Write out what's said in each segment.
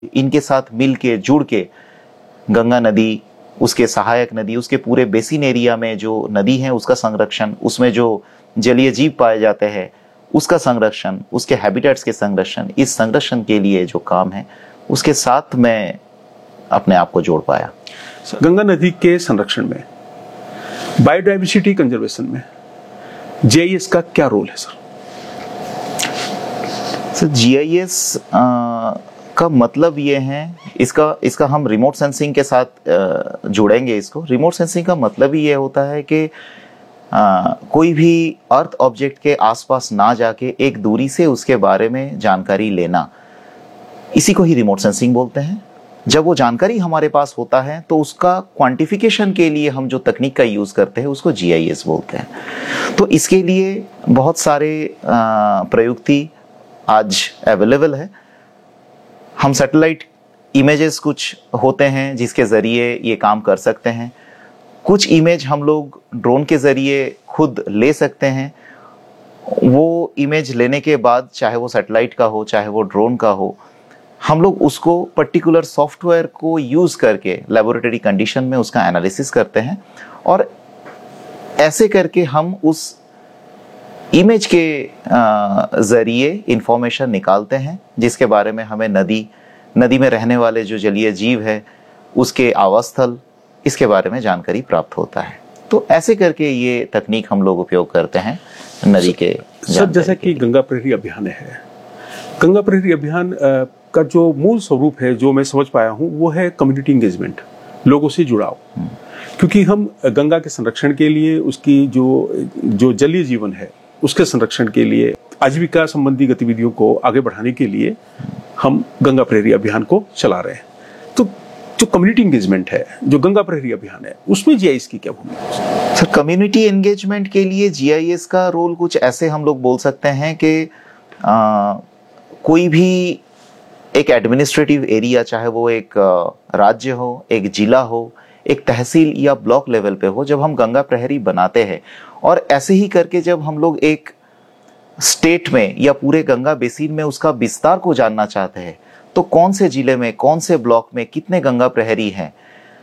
इनके साथ मिल के जुड़ के गंगा नदी, उसके सहायक नदी, उसके पूरे बेसिन एरिया में जो नदी है उसका संरक्षण, उसमें जो जलीय जीव पाए जाते हैं उसका संरक्षण, उसके हैबिटेट्स के संरक्षण, इस संरक्षण के लिए जो काम है उसके साथ मैं अपने आप को जोड़ पाया। गंगा नदी के संरक्षण में, बायोडाइवर्सिटी कंजर्वेशन में जीआईएस का क्या रोल है सर? जीआईएस का मतलब ये है, इसका हम रिमोट सेंसिंग के साथ जोड़ेंगे इसको। रिमोट सेंसिंग का मतलब ही ये होता है कि कोई भी अर्थ ऑब्जेक्ट के आसपास ना जाके एक दूरी से उसके बारे में जानकारी लेना, इसी को ही रिमोट सेंसिंग बोलते हैं। जब वो जानकारी हमारे पास होता है तो उसका क्वांटिफिकेशन के लिए हम जो तकनीक का यूज करते हैं उसको जीआईएस बोलते हैं। तो इसके लिए बहुत सारे प्रयुक्ति आज अवेलेबल है। हम सैटेलाइट इमेजेस कुछ होते हैं जिसके ज़रिए ये काम कर सकते हैं। कुछ इमेज हम लोग ड्रोन के ज़रिए खुद ले सकते हैं। वो इमेज लेने के बाद, चाहे वो सैटेलाइट का हो चाहे वो ड्रोन का हो, हम लोग उसको पर्टिकुलर सॉफ्टवेयर को यूज़ करके लेबोरेटरी कंडीशन में उसका एनालिसिस करते हैं और ऐसे करके हम उस इमेज के ज़रिए इंफॉर्मेशन निकालते हैं जिसके बारे में हमें नदी में रहने वाले जो जलीय जीव है उसके आवास स्थल, इसके बारे में जानकारी प्राप्त होता है। तो ऐसे करके ये तकनीक हम लोग उपयोग करते हैं नदी के। सर, जैसा कि गंगा प्रहरी अभियान है, गंगा प्रहरी अभियान का जो मूल स्वरूप है, जो मैं समझ पाया हूँ, वो है कम्युनिटी एंगेजमेंट, लोगों से जुड़ाव। क्योंकि हम गंगा के संरक्षण के लिए, उसकी जो जलीय जीवन है उसके संरक्षण के लिए, आजीविका संबंधी गतिविधियों को आगे बढ़ाने के लिए हम गंगा प्रहरी अभियान को चला रहे हैं। तो जो कम्युनिटी एंगेजमेंट है, जो गंगा प्रहरी अभियान है, उसमें जीआईएस की क्या भूमिका है? सर, कम्युनिटी एंगेजमेंट के लिए जीआईएस का रोल कुछ ऐसे हम लोग बोल सकते हैं कि कोई भी एक एडमिनिस्ट्रेटिव एरिया, चाहे वो एक राज्य हो, एक जिला हो, एक तहसील या ब्लॉक लेवल पे हो, जब हम गंगा प्रहरी बनाते हैं और ऐसे ही करके जब हम लोग एक स्टेट में या पूरे गंगा बेसिन में उसका विस्तार को जानना चाहते हैं, तो कौन से जिले में, कौन से ब्लॉक में कितने गंगा प्रहरी हैं,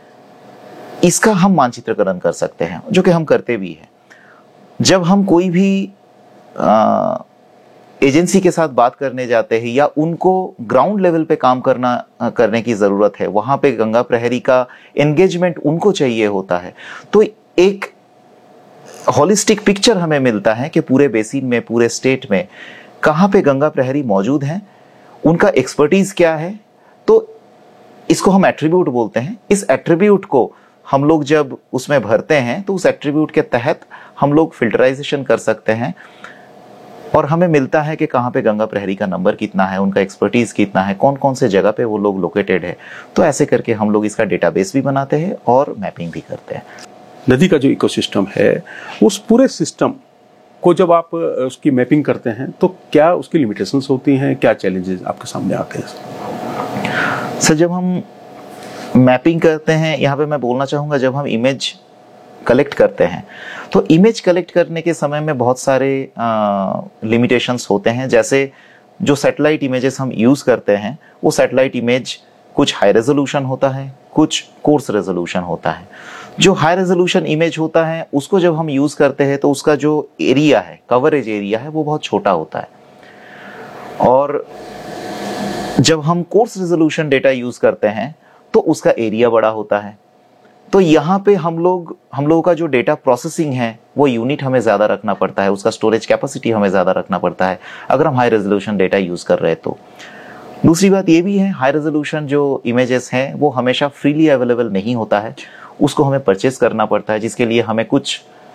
इसका हम मानचित्रकरण कर सकते हैं, जो कि हम करते भी हैं। जब हम कोई भी एजेंसी के साथ बात करने जाते हैं या उनको ग्राउंड लेवल पे काम करने की ज़रूरत है, वहाँ पे गंगा प्रहरी का एंगेजमेंट उनको चाहिए होता है, तो एक होलिस्टिक पिक्चर हमें मिलता है कि पूरे बेसिन में, पूरे स्टेट में कहाँ पे गंगा प्रहरी मौजूद हैं, उनका एक्सपर्टीज क्या है। तो इसको हम एट्रीब्यूट बोलते हैं। इस एट्रीब्यूट को हम लोग जब उसमें भरते हैं तो उस एट्रीब्यूट के तहत हम लोग फिल्टराइजेशन कर सकते हैं और हमें मिलता है कि कहाँ पे गंगा प्रहरी का नंबर कितना है, उनका एक्सपर्टीज कितना है, कौन कौन से जगह पे वो लोग लोकेटेड है। तो ऐसे करके हम लोग इसका डेटाबेस भी बनाते हैं और मैपिंग भी करते हैं। नदी का जो इकोसिस्टम है, उस पूरे सिस्टम को जब आप उसकी मैपिंग करते हैं तो क्या उसकी लिमिटेशंस होती हैं, क्या चैलेंजेस आपके सामने आते हैं? सर, जब हम मैपिंग करते हैं, यहाँ पे मैं बोलना चाहूँगा, जब हम इमेज कलेक्ट करते हैं तो इमेज कलेक्ट करने के समय में बहुत सारे लिमिटेशंस होते हैं। जैसे जो सैटेलाइट इमेजेस हम यूज़ करते हैं, वो सैटेलाइट इमेज कुछ हाई रेजोल्यूशन होता है, कुछ कोर्स रेजोल्यूशन होता है। जो हाई रेजोल्यूशन इमेज होता है उसको जब हम यूज़ करते हैं तो उसका जो एरिया है, कवरेज एरिया है, वो बहुत छोटा होता है। और जब हम कोर्स रेजोल्यूशन डेटा यूज़ करते हैं तो उसका एरिया बड़ा होता है। तो यहाँ पे हम लोगों का जो डेटा प्रोसेसिंग है वो यूनिट हमें ज़्यादा रखना पड़ता है, उसका स्टोरेज कैपेसिटी हमें ज़्यादा रखना पड़ता है अगर हम हाई रेजोल्यूशन डेटा यूज़ कर रहे हैं तो। दूसरी बात ये भी है, हाई रेजोल्यूशन जो इमेजेस हैं वो हमेशा फ्रीली अवेलेबल नहीं होता है, उसको हमें परचेज करना पड़ता है, जिसके लिए हमें कुछ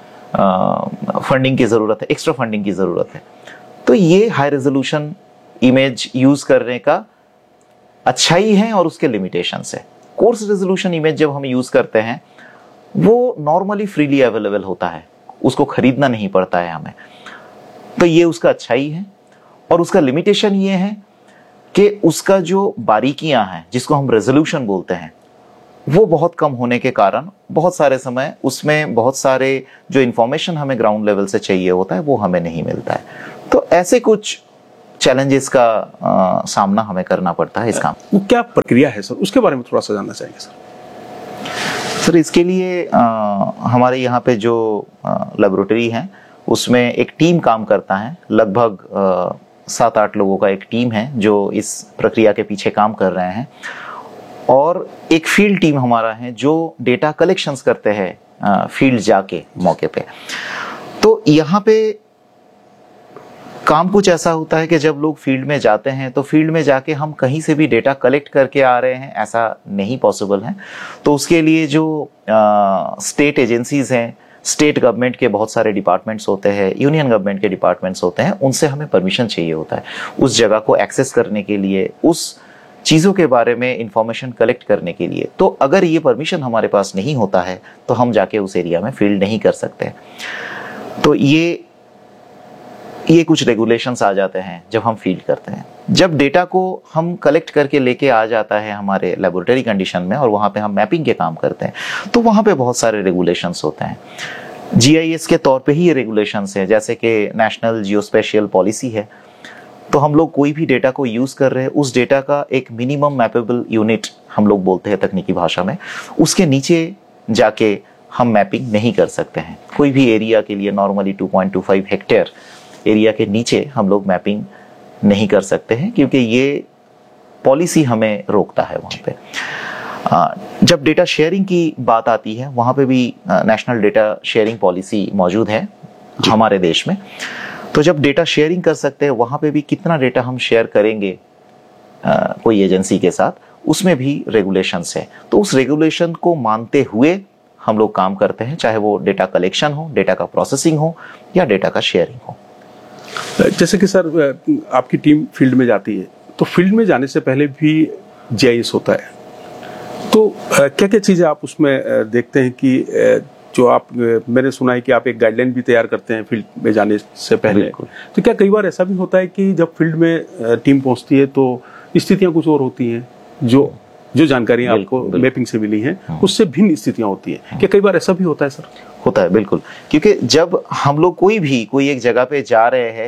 फंडिंग की ज़रूरत है, एक्स्ट्रा फंडिंग की ज़रूरत है। तो ये हाई रेजोल्यूशन इमेज यूज़ करने का अच्छाई है और उसके लिमिटेशंस है। कोर्स रेजोल्यूशन इमेज जब हम यूज़ करते हैं वो नॉर्मली फ्रीली अवेलेबल होता है, उसको खरीदना नहीं पड़ता है हमें। तो ये उसका अच्छाई है। और उसका लिमिटेशन ये है कि उसका जो बारीकियां हैं, जिसको हम रेजोल्यूशन बोलते हैं, वो बहुत कम होने के कारण बहुत सारे समय उसमें बहुत सारे जो इंफॉर्मेशन हमें ग्राउंड लेवल से चाहिए होता है वो हमें नहीं मिलता है। तो ऐसे कुछ चैलेंजेस का सामना हमें करना पड़ता है इस काम। वो क्या प्रक्रिया है सर, उसके बारे में थोड़ा सा जानना चाहेंगे सर। इसके लिए हमारे यहाँ पे जो लेबोरेटरी है उसमें एक टीम काम करता है, लगभग 7-8 लोगों का एक टीम है जो इस प्रक्रिया के पीछे काम कर रहे हैं, और एक फील्ड टीम हमारा है जो डेटा कलेक्शंस करते हैं फील्ड जाके मौके पे। तो यहाँ पे काम कुछ ऐसा होता है कि जब लोग फील्ड में जाते हैं तो फील्ड में जाके हम कहीं से भी डेटा कलेक्ट करके आ रहे हैं ऐसा नहीं पॉसिबल है। तो उसके लिए जो स्टेट एजेंसीज हैं, स्टेट गवर्नमेंट के बहुत सारे डिपार्टमेंट्स होते हैं, यूनियन गवर्नमेंट के डिपार्टमेंट्स होते हैं, उनसे हमें परमिशन चाहिए होता है उस जगह को एक्सेस करने के लिए, उस चीज़ों के बारे में इंफॉर्मेशन कलेक्ट करने के लिए। तो अगर ये परमिशन हमारे पास नहीं होता है तो हम जाके उस एरिया में फील्ड नहीं कर सकते। तो ये कुछ रेगुलेशंस आ जाते हैं जब हम फील्ड करते हैं। जब डेटा को हम कलेक्ट करके लेके आ जाता है हमारे लेबोरेटरी कंडीशन में और वहाँ पे हम मैपिंग के काम करते हैं तो वहाँ पे बहुत सारे रेगुलेशंस होते हैं। GIS के तौर पे ही ये रेगुलेशंस है, जैसे कि नेशनल जियोस्पेशियल पॉलिसी है। तो हम लोग कोई भी डेटा को यूज़ कर रहे हैं, उस डेटा का एक मिनिमम मैपेबल यूनिट हम लोग बोलते हैं तकनीकी भाषा में, उसके नीचे जाके हम मैपिंग नहीं कर सकते हैं। कोई भी एरिया के लिए नॉर्मली 2.25 हेक्टेयर एरिया के नीचे हम लोग मैपिंग नहीं कर सकते हैं, क्योंकि ये पॉलिसी हमें रोकता है वहाँ पे। जब डेटा शेयरिंग की बात आती है, वहाँ पे भी नेशनल डेटा शेयरिंग पॉलिसी मौजूद है हमारे देश में। तो जब डेटा शेयरिंग कर सकते हैं, वहाँ पे भी कितना डेटा हम शेयर करेंगे कोई एजेंसी के साथ, उसमें भी रेगुलेशंस है। तो उस रेगुलेशन को मानते हुए हम लोग काम करते हैं, चाहे वो डेटा कलेक्शन हो, डेटा का प्रोसेसिंग हो या डेटा का शेयरिंग हो। जैसे कि सर आपकी टीम फील्ड में जाती है, तो फील्ड में जाने से पहले भी GIS होता है, तो क्या क्या चीज़ें आप उसमें देखते हैं कि जो आप, मैंने सुना है कि आप एक गाइडलाइन भी तैयार करते हैं फील्ड में जाने से पहले, तो क्या कई बार ऐसा भी होता है कि जब फील्ड में टीम पहुंचती है तो स्थितियां कुछ और होती हैं, जो जानकारी आपको मैपिंग से मिली है उससे भिन्न स्थितियां होती है, क्या कई बार ऐसा भी होता है सर? होता है, बिल्कुल। क्योंकि जब हम लोग कोई एक जगह पे जा रहे हैं,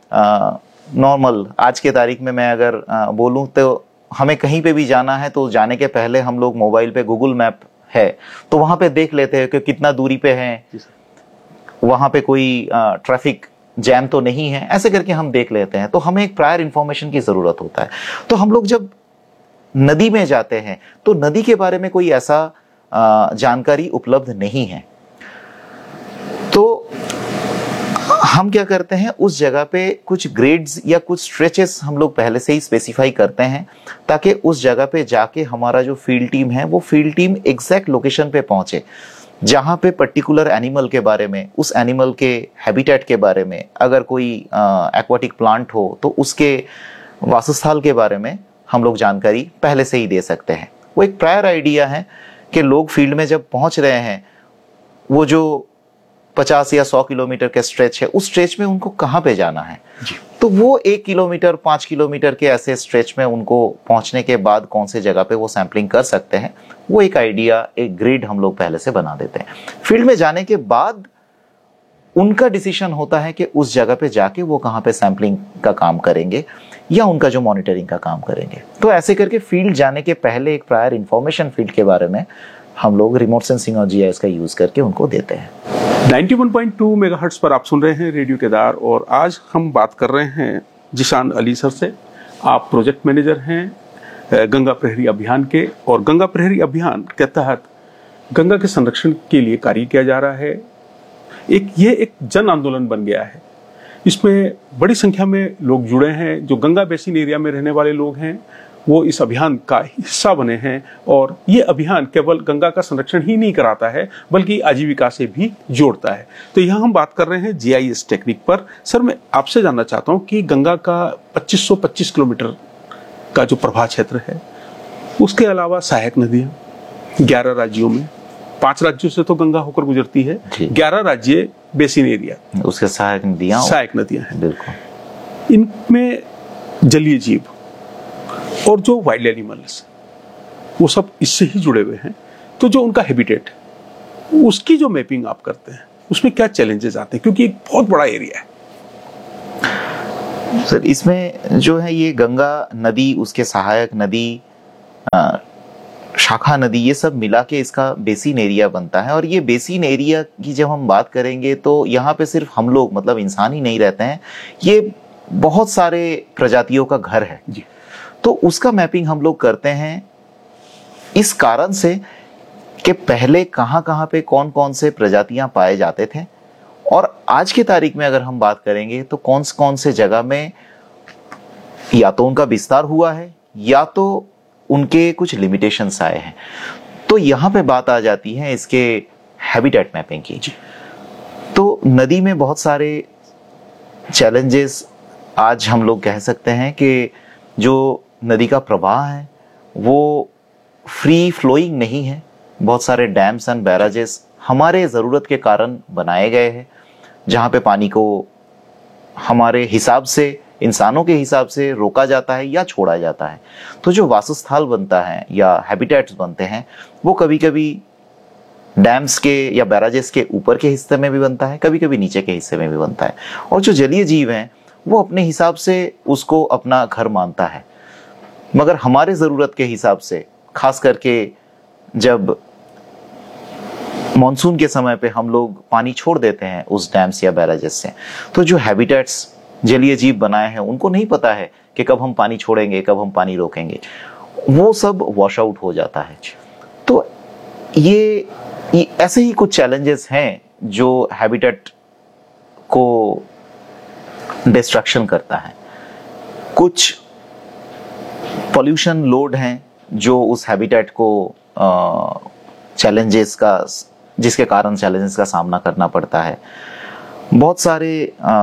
नॉर्मल आज के तारीख में मैं अगर बोलूं तो हमें कहीं पे भी जाना है तो जाने के पहले हम लोग मोबाइल पे गूगल मैप है तो वहां पे देख लेते हैं कि कितना दूरी पे है, वहां पे कोई ट्रैफिक जैम तो नहीं है, ऐसे करके हम देख लेते हैं। तो हमें एक प्रायर इंफॉर्मेशन की जरूरत होता है। तो हम लोग जब नदी में जाते हैं तो नदी के बारे में कोई ऐसा जानकारी उपलब्ध नहीं है, तो हम क्या करते हैं, उस जगह पे कुछ ग्रेड्स या कुछ स्ट्रेचेस हम लोग पहले से ही स्पेसिफाई करते हैं, ताकि उस जगह पे जाके हमारा जो फील्ड टीम है वो फील्ड टीम एग्जैक्ट लोकेशन पे पहुंचे, जहां पे पर्टिकुलर एनिमल के बारे में, उस एनिमल के हैबिटेट के बारे में, अगर कोई एक्वाटिक प्लांट हो तो उसके वासस्थल के बारे में हम लोग जानकारी पहले से ही दे सकते हैं। वो एक प्रायर आइडिया है कि लोग फील्ड में जब पहुंच रहे हैं, वो जो 50 या 100 किलोमीटर का स्ट्रेच है, उस स्ट्रेच में उनको कहाँ पे जाना है, तो वो 1 किलोमीटर 5 किलोमीटर के ऐसे स्ट्रेच में उनको पहुंचने के बाद कौन से जगह पे वो सैंपलिंग कर सकते हैं, वो एक आइडिया, एक ग्रिड हम लोग पहले से बना देते हैं। फील्ड में जाने के बाद उनका डिसीजन होता है कि उस जगह पे जाके वो कहाँ पे सैंपलिंग का काम करेंगे या उनका जो मॉनिटरिंग का काम करेंगे। तो ऐसे करके फील्ड जाने के पहले एक प्रायर इंफॉर्मेशन फील्ड के बारे में हम लोग रिमोट सेंसिंग और GIS का यूज करके उनको देते हैं। 91.2 मेगाहर्ट्ज पर आप सुन रहे हैं रेडियो केदार, और आज हम बात कर रहे हैं जिशान अली सर से। आप प्रोजेक्ट मैनेजर हैं गंगा प्रहरी अभियान के, और गंगा प्रहरी अभियान के तहत गंगा के संरक्षण के लिए कार्य किया जा रहा है। ये एक जन आंदोलन बन गया है। इसमें बड़ी संख्या में लोग जुड़े हैं, जो गंगा बेसिन एरिया में रहने वाले लोग हैं वो इस अभियान का हिस्सा बने हैं, और ये अभियान केवल गंगा का संरक्षण ही नहीं कराता है बल्कि आजीविका से भी जोड़ता है। तो यहाँ हम बात कर रहे हैं GIS टेक्निक पर। सर, मैं आपसे जानना चाहता हूँ कि गंगा का 2525 किलोमीटर का जो प्रभाव क्षेत्र है, उसके अलावा सहायक नदियाँ 11 राज्यों में, 5 राज्यों से तो गंगा होकर गुजरती है, 11 राज्य बेसिन एरिया, उसके सहायक नदियाँ हैं। बिल्कुल। इनमें जलीय जीव और जो वाइल्ड एनिमल्स, वो सब इससे ही जुड़े हुए हैं। तो जो उनका हैबिटेट, उसकी जो मैपिंग आप करते हैं, उसमें क्या चैलेंजेस आते हैं, क्योंकि एक बहुत बड़ा एरिया है। सर इसमें जो है ये गंगा नदी, उसके सहायक नदी, शाखा नदी, ये सब मिला के इसका बेसिन एरिया बनता है। और ये बेसिन एरिया की जब हम बात करेंगे तो यहाँ पे सिर्फ हम लोग मतलब इंसान ही नहीं रहते हैं, ये बहुत सारे प्रजातियों का घर है जी। तो उसका मैपिंग हम लोग करते हैं इस कारण से कि पहले कहाँ पे कौन कौन से प्रजातियां पाए जाते थे और आज की तारीख में अगर हम बात करेंगे तो कौन से जगह में या तो उनका विस्तार हुआ है या तो उनके कुछ लिमिटेशंस आए हैं। तो यहाँ पे बात आ जाती है इसके हैबिटेट मैपिंग की। तो नदी में बहुत सारे चैलेंजेस आज हम लोग कह सकते हैं कि जो नदी का प्रवाह है वो फ्री फ्लोइंग नहीं है। बहुत सारे डैम्स एंड बैराजेस हमारे ज़रूरत के कारण बनाए गए हैं जहाँ पे पानी को हमारे हिसाब से, इंसानों के हिसाब से रोका जाता है या छोड़ा जाता है। तो जो वासस्थल बनता है या हैबिटेट्स बनते हैं वो कभी कभी डैम्स के या बैराजेस के ऊपर के हिस्से में भी बनता है, कभी कभी नीचे के हिस्से में भी बनता है। और जो जलीय जीव हैं वो अपने हिसाब से उसको अपना घर मानता है, मगर हमारे ज़रूरत के हिसाब से, खास करके जब मॉनसून के समय पे हम लोग पानी छोड़ देते हैं उस डैम्स या बैराजेस से, तो जो हैबिटेट्स जलीय जीव बनाए हैं उनको नहीं पता है कि कब हम पानी छोड़ेंगे, कब हम पानी रोकेंगे, वो सब वॉश आउट हो जाता है। तो ये ऐसे ही कुछ चैलेंजेस हैं जो हैबिटेट को डिस्ट्रक्शन करता है। कुछ पॉल्यूशन लोड हैं जो उस हैबिटेट को चैलेंजेस का, जिसके कारण चैलेंजेस का सामना करना पड़ता है। बहुत सारे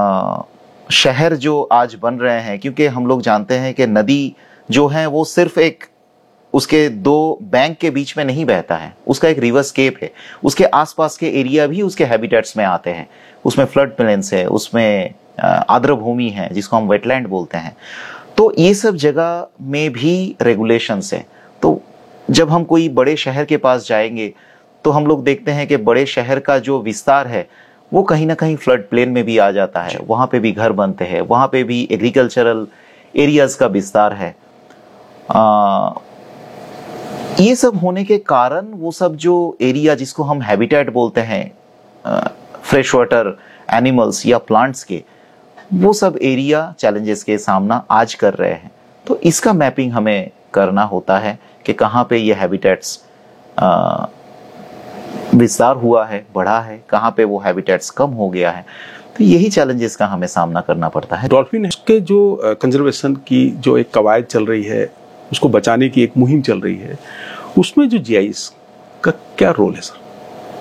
शहर जो आज बन रहे हैं, क्योंकि हम लोग जानते हैं कि नदी जो है वो सिर्फ एक उसके दो बैंक के बीच में नहीं बहता है, उसका एक रिवर स्केप है, उसके आसपास के एरिया भी उसके हैबिटेट्स में आते हैं। उसमें फ्लड प्लेन्स है, उसमें आर्द्र भूमि है जिसको हम वेटलैंड बोलते हैं। तो ये सब जगह में भी रेगुलेशंस है। तो जब हम कोई बड़े शहर के पास जाएंगे तो हम लोग देखते हैं कि बड़े शहर का जो विस्तार है वो कहीं ना कहीं फ्लड प्लेन में भी आ जाता है, वहाँ पे भी घर बनते हैं, वहाँ पे भी एग्रीकल्चरल एरियाज का विस्तार है। ये सब होने के कारण वो सब जो एरिया जिसको हम हैबिटेट बोलते हैं, फ्रेश वाटर एनिमल्स या प्लांट्स के, वो सब एरिया चैलेंजेस के सामना आज कर रहे हैं। तो इसका मैपिंग हमें करना होता है कि कहाँ पे ये हैबिटेट्स विस्तार हुआ है, बढ़ा है, कहाँ पे वो हैबिटेट्स कम हो गया है। तो यही चैलेंजेस का हमें सामना करना पड़ता है। डॉल्फिन के जो कंजर्वेशन की जो एक कवायद चल रही है, उसको बचाने की एक मुहिम चल रही है, उसमें जो जीआईएस का क्या रोल है सर?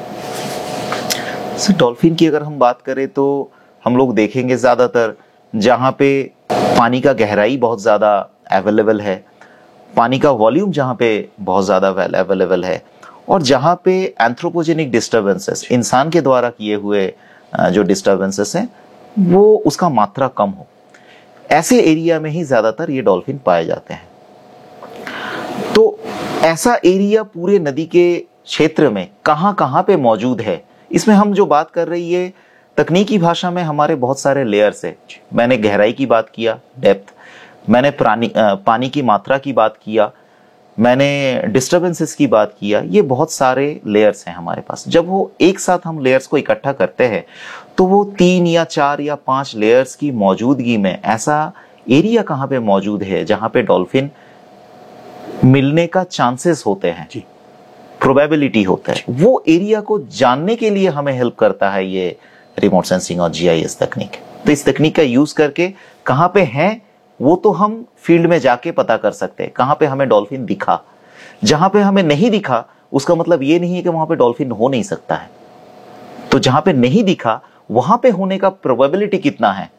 डॉल्फिन की अगर हम बात करें तो हम लोग देखेंगे ज़्यादातर जहाँ पे पानी का गहराई बहुत ज़्यादा अवेलेबल है, पानी का वॉल्यूम जहाँ पे बहुत ज़्यादा अवेलेबल है, और जहाँ पे एंथ्रोपोजेनिक डिस्टर्बेंसेस, इंसान के द्वारा किए हुए जो डिस्टर्बेंसेस हैं वो उसका मात्रा कम हो, ऐसे एरिया में ही ज़्यादातर ये डॉल्फिन पाए जाते हैं। तो ऐसा एरिया पूरे नदी के क्षेत्र में कहाँ कहाँ पे मौजूद है, इसमें हम जो बात कर रही है तकनीकी भाषा में हमारे बहुत सारे लेयर्स है। मैंने गहराई की बात किया, डेप्थ, मैंने पानी की मात्रा की बात किया, मैंने डिस्टर्बेंसेस की बात किया। ये बहुत सारे लेयर्स हैं हमारे पास। जब वो एक साथ हम लेयर्स को इकट्ठा करते हैं तो वो 3 या 4 या 5 लेयर्स की मौजूदगी में ऐसा एरिया कहाँ पे मौजूद है जहाँ पे डॉल्फिन मिलने का चांसेस होते हैं, प्रोबेबिलिटी होता है, वो एरिया को जानने के लिए हमें हेल्प करता है ये रिमोट सेंसिंग और जीआईएस तकनीक। तो इस तकनीक का यूज करके कहाँ पे हैं वो तो हम फील्ड में जाके पता कर सकते हैं। कहाँ पे हमें डॉल्फिन दिखा, जहां पे हमें नहीं दिखा उसका मतलब ये नहीं है कि वहां पे डॉल्फिन हो नहीं सकता है। तो जहां पे नहीं दिखा वहां पे होने का प्रोबेबिलिटी कितना है,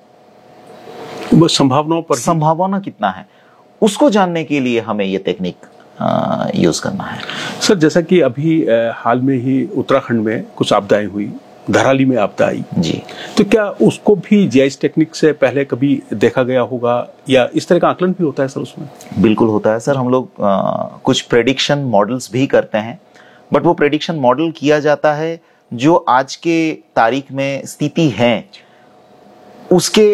संभावना कितना है, उसको जानने के लिए हमें ये टेक्निक यूज करना है। सर जैसा कि अभी हाल में ही उत्तराखंड में कुछ आपदाएं हुई, धराली में आपदा आई जी, तो क्या उसको भी जीआईएस टेक्निक से पहले कभी देखा गया होगा या इस तरह का आकलन भी होता है सर उसमें? बिल्कुल होता है सर। हम लोग कुछ प्रेडिक्शन मॉडल्स भी करते हैं, बट वो प्रेडिक्शन मॉडल किया जाता है जो आज के तारीख में स्थिति है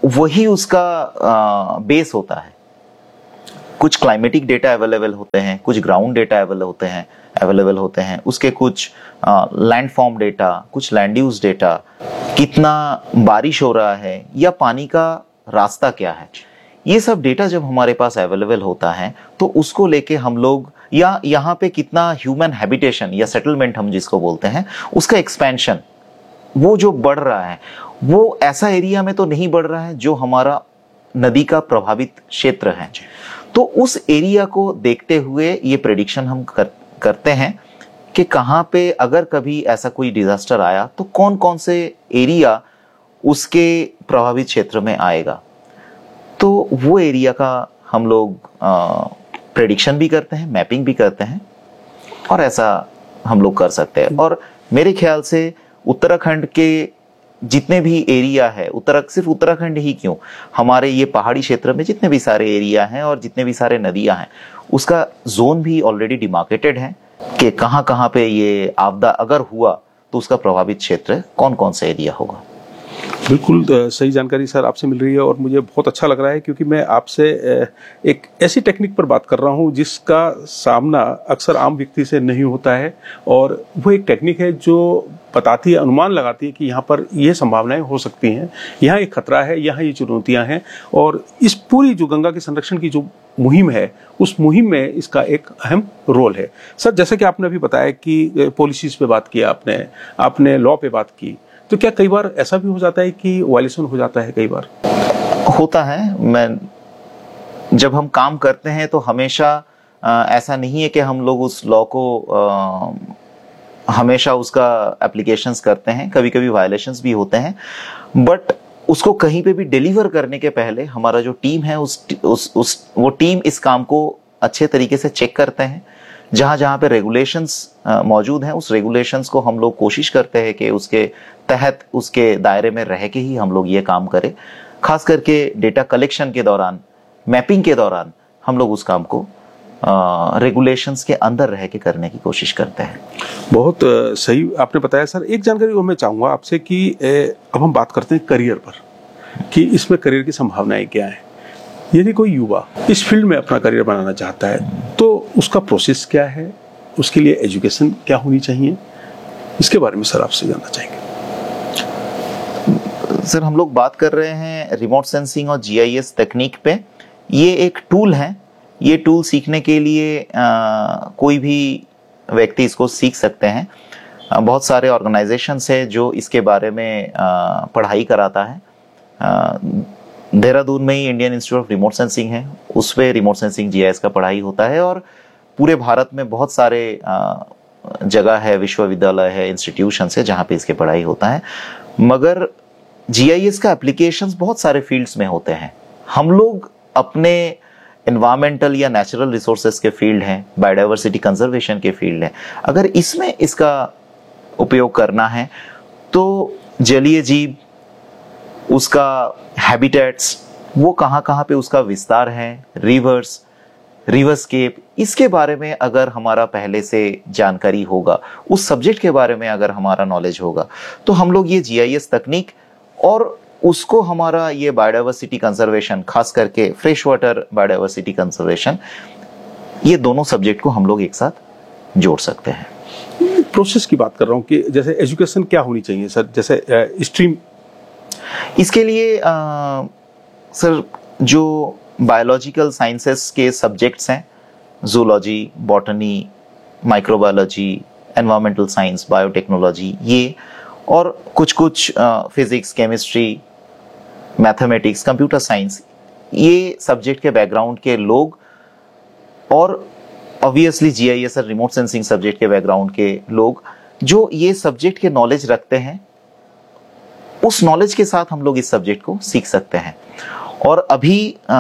वही उसका बेस होता है। कुछ क्लाइमेटिक डेटा अवेलेबल होते हैं, कुछ ग्राउंड डेटा अवेलेबल होते हैं, उसके कुछ लैंडफॉर्म डेटा, कुछ लैंड यूज डेटा, कितना बारिश हो रहा है या पानी का रास्ता क्या है, ये सब डेटा जब हमारे पास अवेलेबल होता है तो उसको लेके हम लोग, या यहाँ पे कितना ह्यूमन हैबिटेशन या सेटलमेंट हम जिसको बोलते हैं, उसका एक्सपेंशन वो जो बढ़ रहा है, वो ऐसा एरिया में तो नहीं बढ़ रहा है जो हमारा नदी का प्रभावित क्षेत्र है। तो उस एरिया को देखते हुए ये प्रेडिक्शन हम करते हैं कि कहाँ पे अगर कभी ऐसा कोई डिजास्टर आया तो कौन कौन से एरिया उसके प्रभावित क्षेत्र में आएगा। तो वो एरिया का हम लोग प्रेडिक्शन भी करते हैं, मैपिंग भी करते हैं, और ऐसा हम लोग कर सकते हैं। और मेरे ख्याल से उत्तराखंड के जितने भी एरिया है, सिर्फ उत्तराखंड ही क्यों, हमारे ये पहाड़ी क्षेत्र में जितने भी सारे एरिया हैं और जितने भी सारे नदियां हैं, उसका जोन भी ऑलरेडी डिमार्केटेड है कि कहाँ कहाँ पे ये आपदा अगर हुआ तो उसका प्रभावित क्षेत्र कौन कौन सा एरिया होगा। बिल्कुल सही जानकारी सर आपसे मिल रही है और मुझे बहुत अच्छा लग रहा है, क्योंकि मैं आपसे एक ऐसी टेक्निक पर बात कर रहा हूं जिसका सामना अक्सर आम व्यक्ति से नहीं होता है, और वो एक टेक्निक है जो बताती है, अनुमान लगाती है कि यहाँ पर ये संभावनाएं हो सकती हैं, यहाँ एक खतरा है, यहाँ ये चुनौतियाँ हैं, और इस पूरी जो गंगा के संरक्षण की जो मुहिम है, उस मुहिम में इसका एक अहम रोल है। सर, जैसे कि आपने अभी बताया कि पॉलिसीज पे बात किया, आपने लॉ पे बात की, तो क्या कई बार ऐसा भी हो जाता है कि वायलेशन हो जाता है? कई बार होता है। जब हम काम करते हैं तो हमेशा ऐसा नहीं है कि हम लोग उस लॉ को हमेशा उसका एप्लीकेशंस करते हैं, कभी कभी वायलेशंस भी होते हैं, बट उसको कहीं पे भी डिलीवर करने के पहले हमारा जो टीम है वो टीम इस काम को अच्छे तरीके से चेक करते हैं। जहां जहां पे रेगुलेशंस मौजूद हैं, उस रेगुलेशंस को हम लोग कोशिश करते हैं कि उसके तहत, उसके दायरे में रह के ही हम लोग ये काम करें। खास करके डेटा कलेक्शन के दौरान, मैपिंग के दौरान हम लोग उस काम को रेगुलेशंस के अंदर रह के करने की कोशिश करते हैं। बहुत सही आपने बताया सर। एक जानकारी और मैं चाहूँगा आपसे कि अब हम बात करते हैं करियर पर, कि इसमें करियर की संभावनाएं क्या हैं। यदि कोई युवा इस फील्ड में अपना करियर बनाना चाहता है तो उसका प्रोसेस क्या है, उसके लिए एजुकेशन क्या होनी चाहिए, इसके बारे में सर आपसे जानना चाहेंगे। सर, हम लोग बात कर रहे हैं रिमोट सेंसिंग और जीआईएस तकनीक पे। ये एक टूल है, ये टूल सीखने के लिए कोई भी व्यक्ति इसको सीख सकते हैं। बहुत सारे ऑर्गेनाइजेशंस है जो इसके बारे में पढ़ाई कराता है। देहरादून में ही Indian institute of remote sensing है, उस पे रिमोट सेंसिंग जीआईएस का पढ़ाई होता है, और पूरे भारत में बहुत सारे जगह है, विश्वविद्यालय है, इंस्टीट्यूशन है जहाँ पे इसके पढ़ाई होता है। मगर जीआईएस का एप्लीकेशंस बहुत सारे फील्ड्स में होते हैं। हम लोग अपने एनवायरमेंटल या नेचुरल रिसोर्सेज के फील्ड हैं, बायोडाइवर्सिटी कंजर्वेशन के फील्ड हैं, अगर इसमें इसका उपयोग करना है तो जलीय जीव, उसका हैबिटेट्स, वो कहाँ कहाँ पे उसका विस्तार है, रिवरस्केप, इसके बारे में अगर हमारा पहले से जानकारी होगा, उस सब्जेक्ट के बारे में अगर हमारा नॉलेज होगा, तो हम लोग ये जीआईएस तकनीक और उसको हमारा ये बायोडाइवर्सिटी कंजर्वेशन, खास करके फ्रेश वाटर बायोडाइवर्सिटी कंजर्वेशन, ये दोनों सब्जेक्ट को हम लोग एक साथ जोड़ सकते हैं। प्रोसेस की बात कर रहा हूँ कि जैसे एजुकेशन क्या होनी चाहिए सर, जैसे स्ट्रीम इसके लिए सर जो बायोलॉजिकल साइंसेस के सब्जेक्ट्स हैं, zoology, botany, microbiology, environmental science, biotechnology, ये और कुछ physics, chemistry, mathematics, computer science, ये सब्जेक्ट के बैकग्राउंड के लोग, और ऑब्वियसली जीआईएस और रिमोट सेंसिंग सब्जेक्ट के बैकग्राउंड के लोग जो ये सब्जेक्ट के नॉलेज रखते हैं, उस नॉलेज के साथ हम लोग इस सब्जेक्ट को सीख सकते हैं। और अभी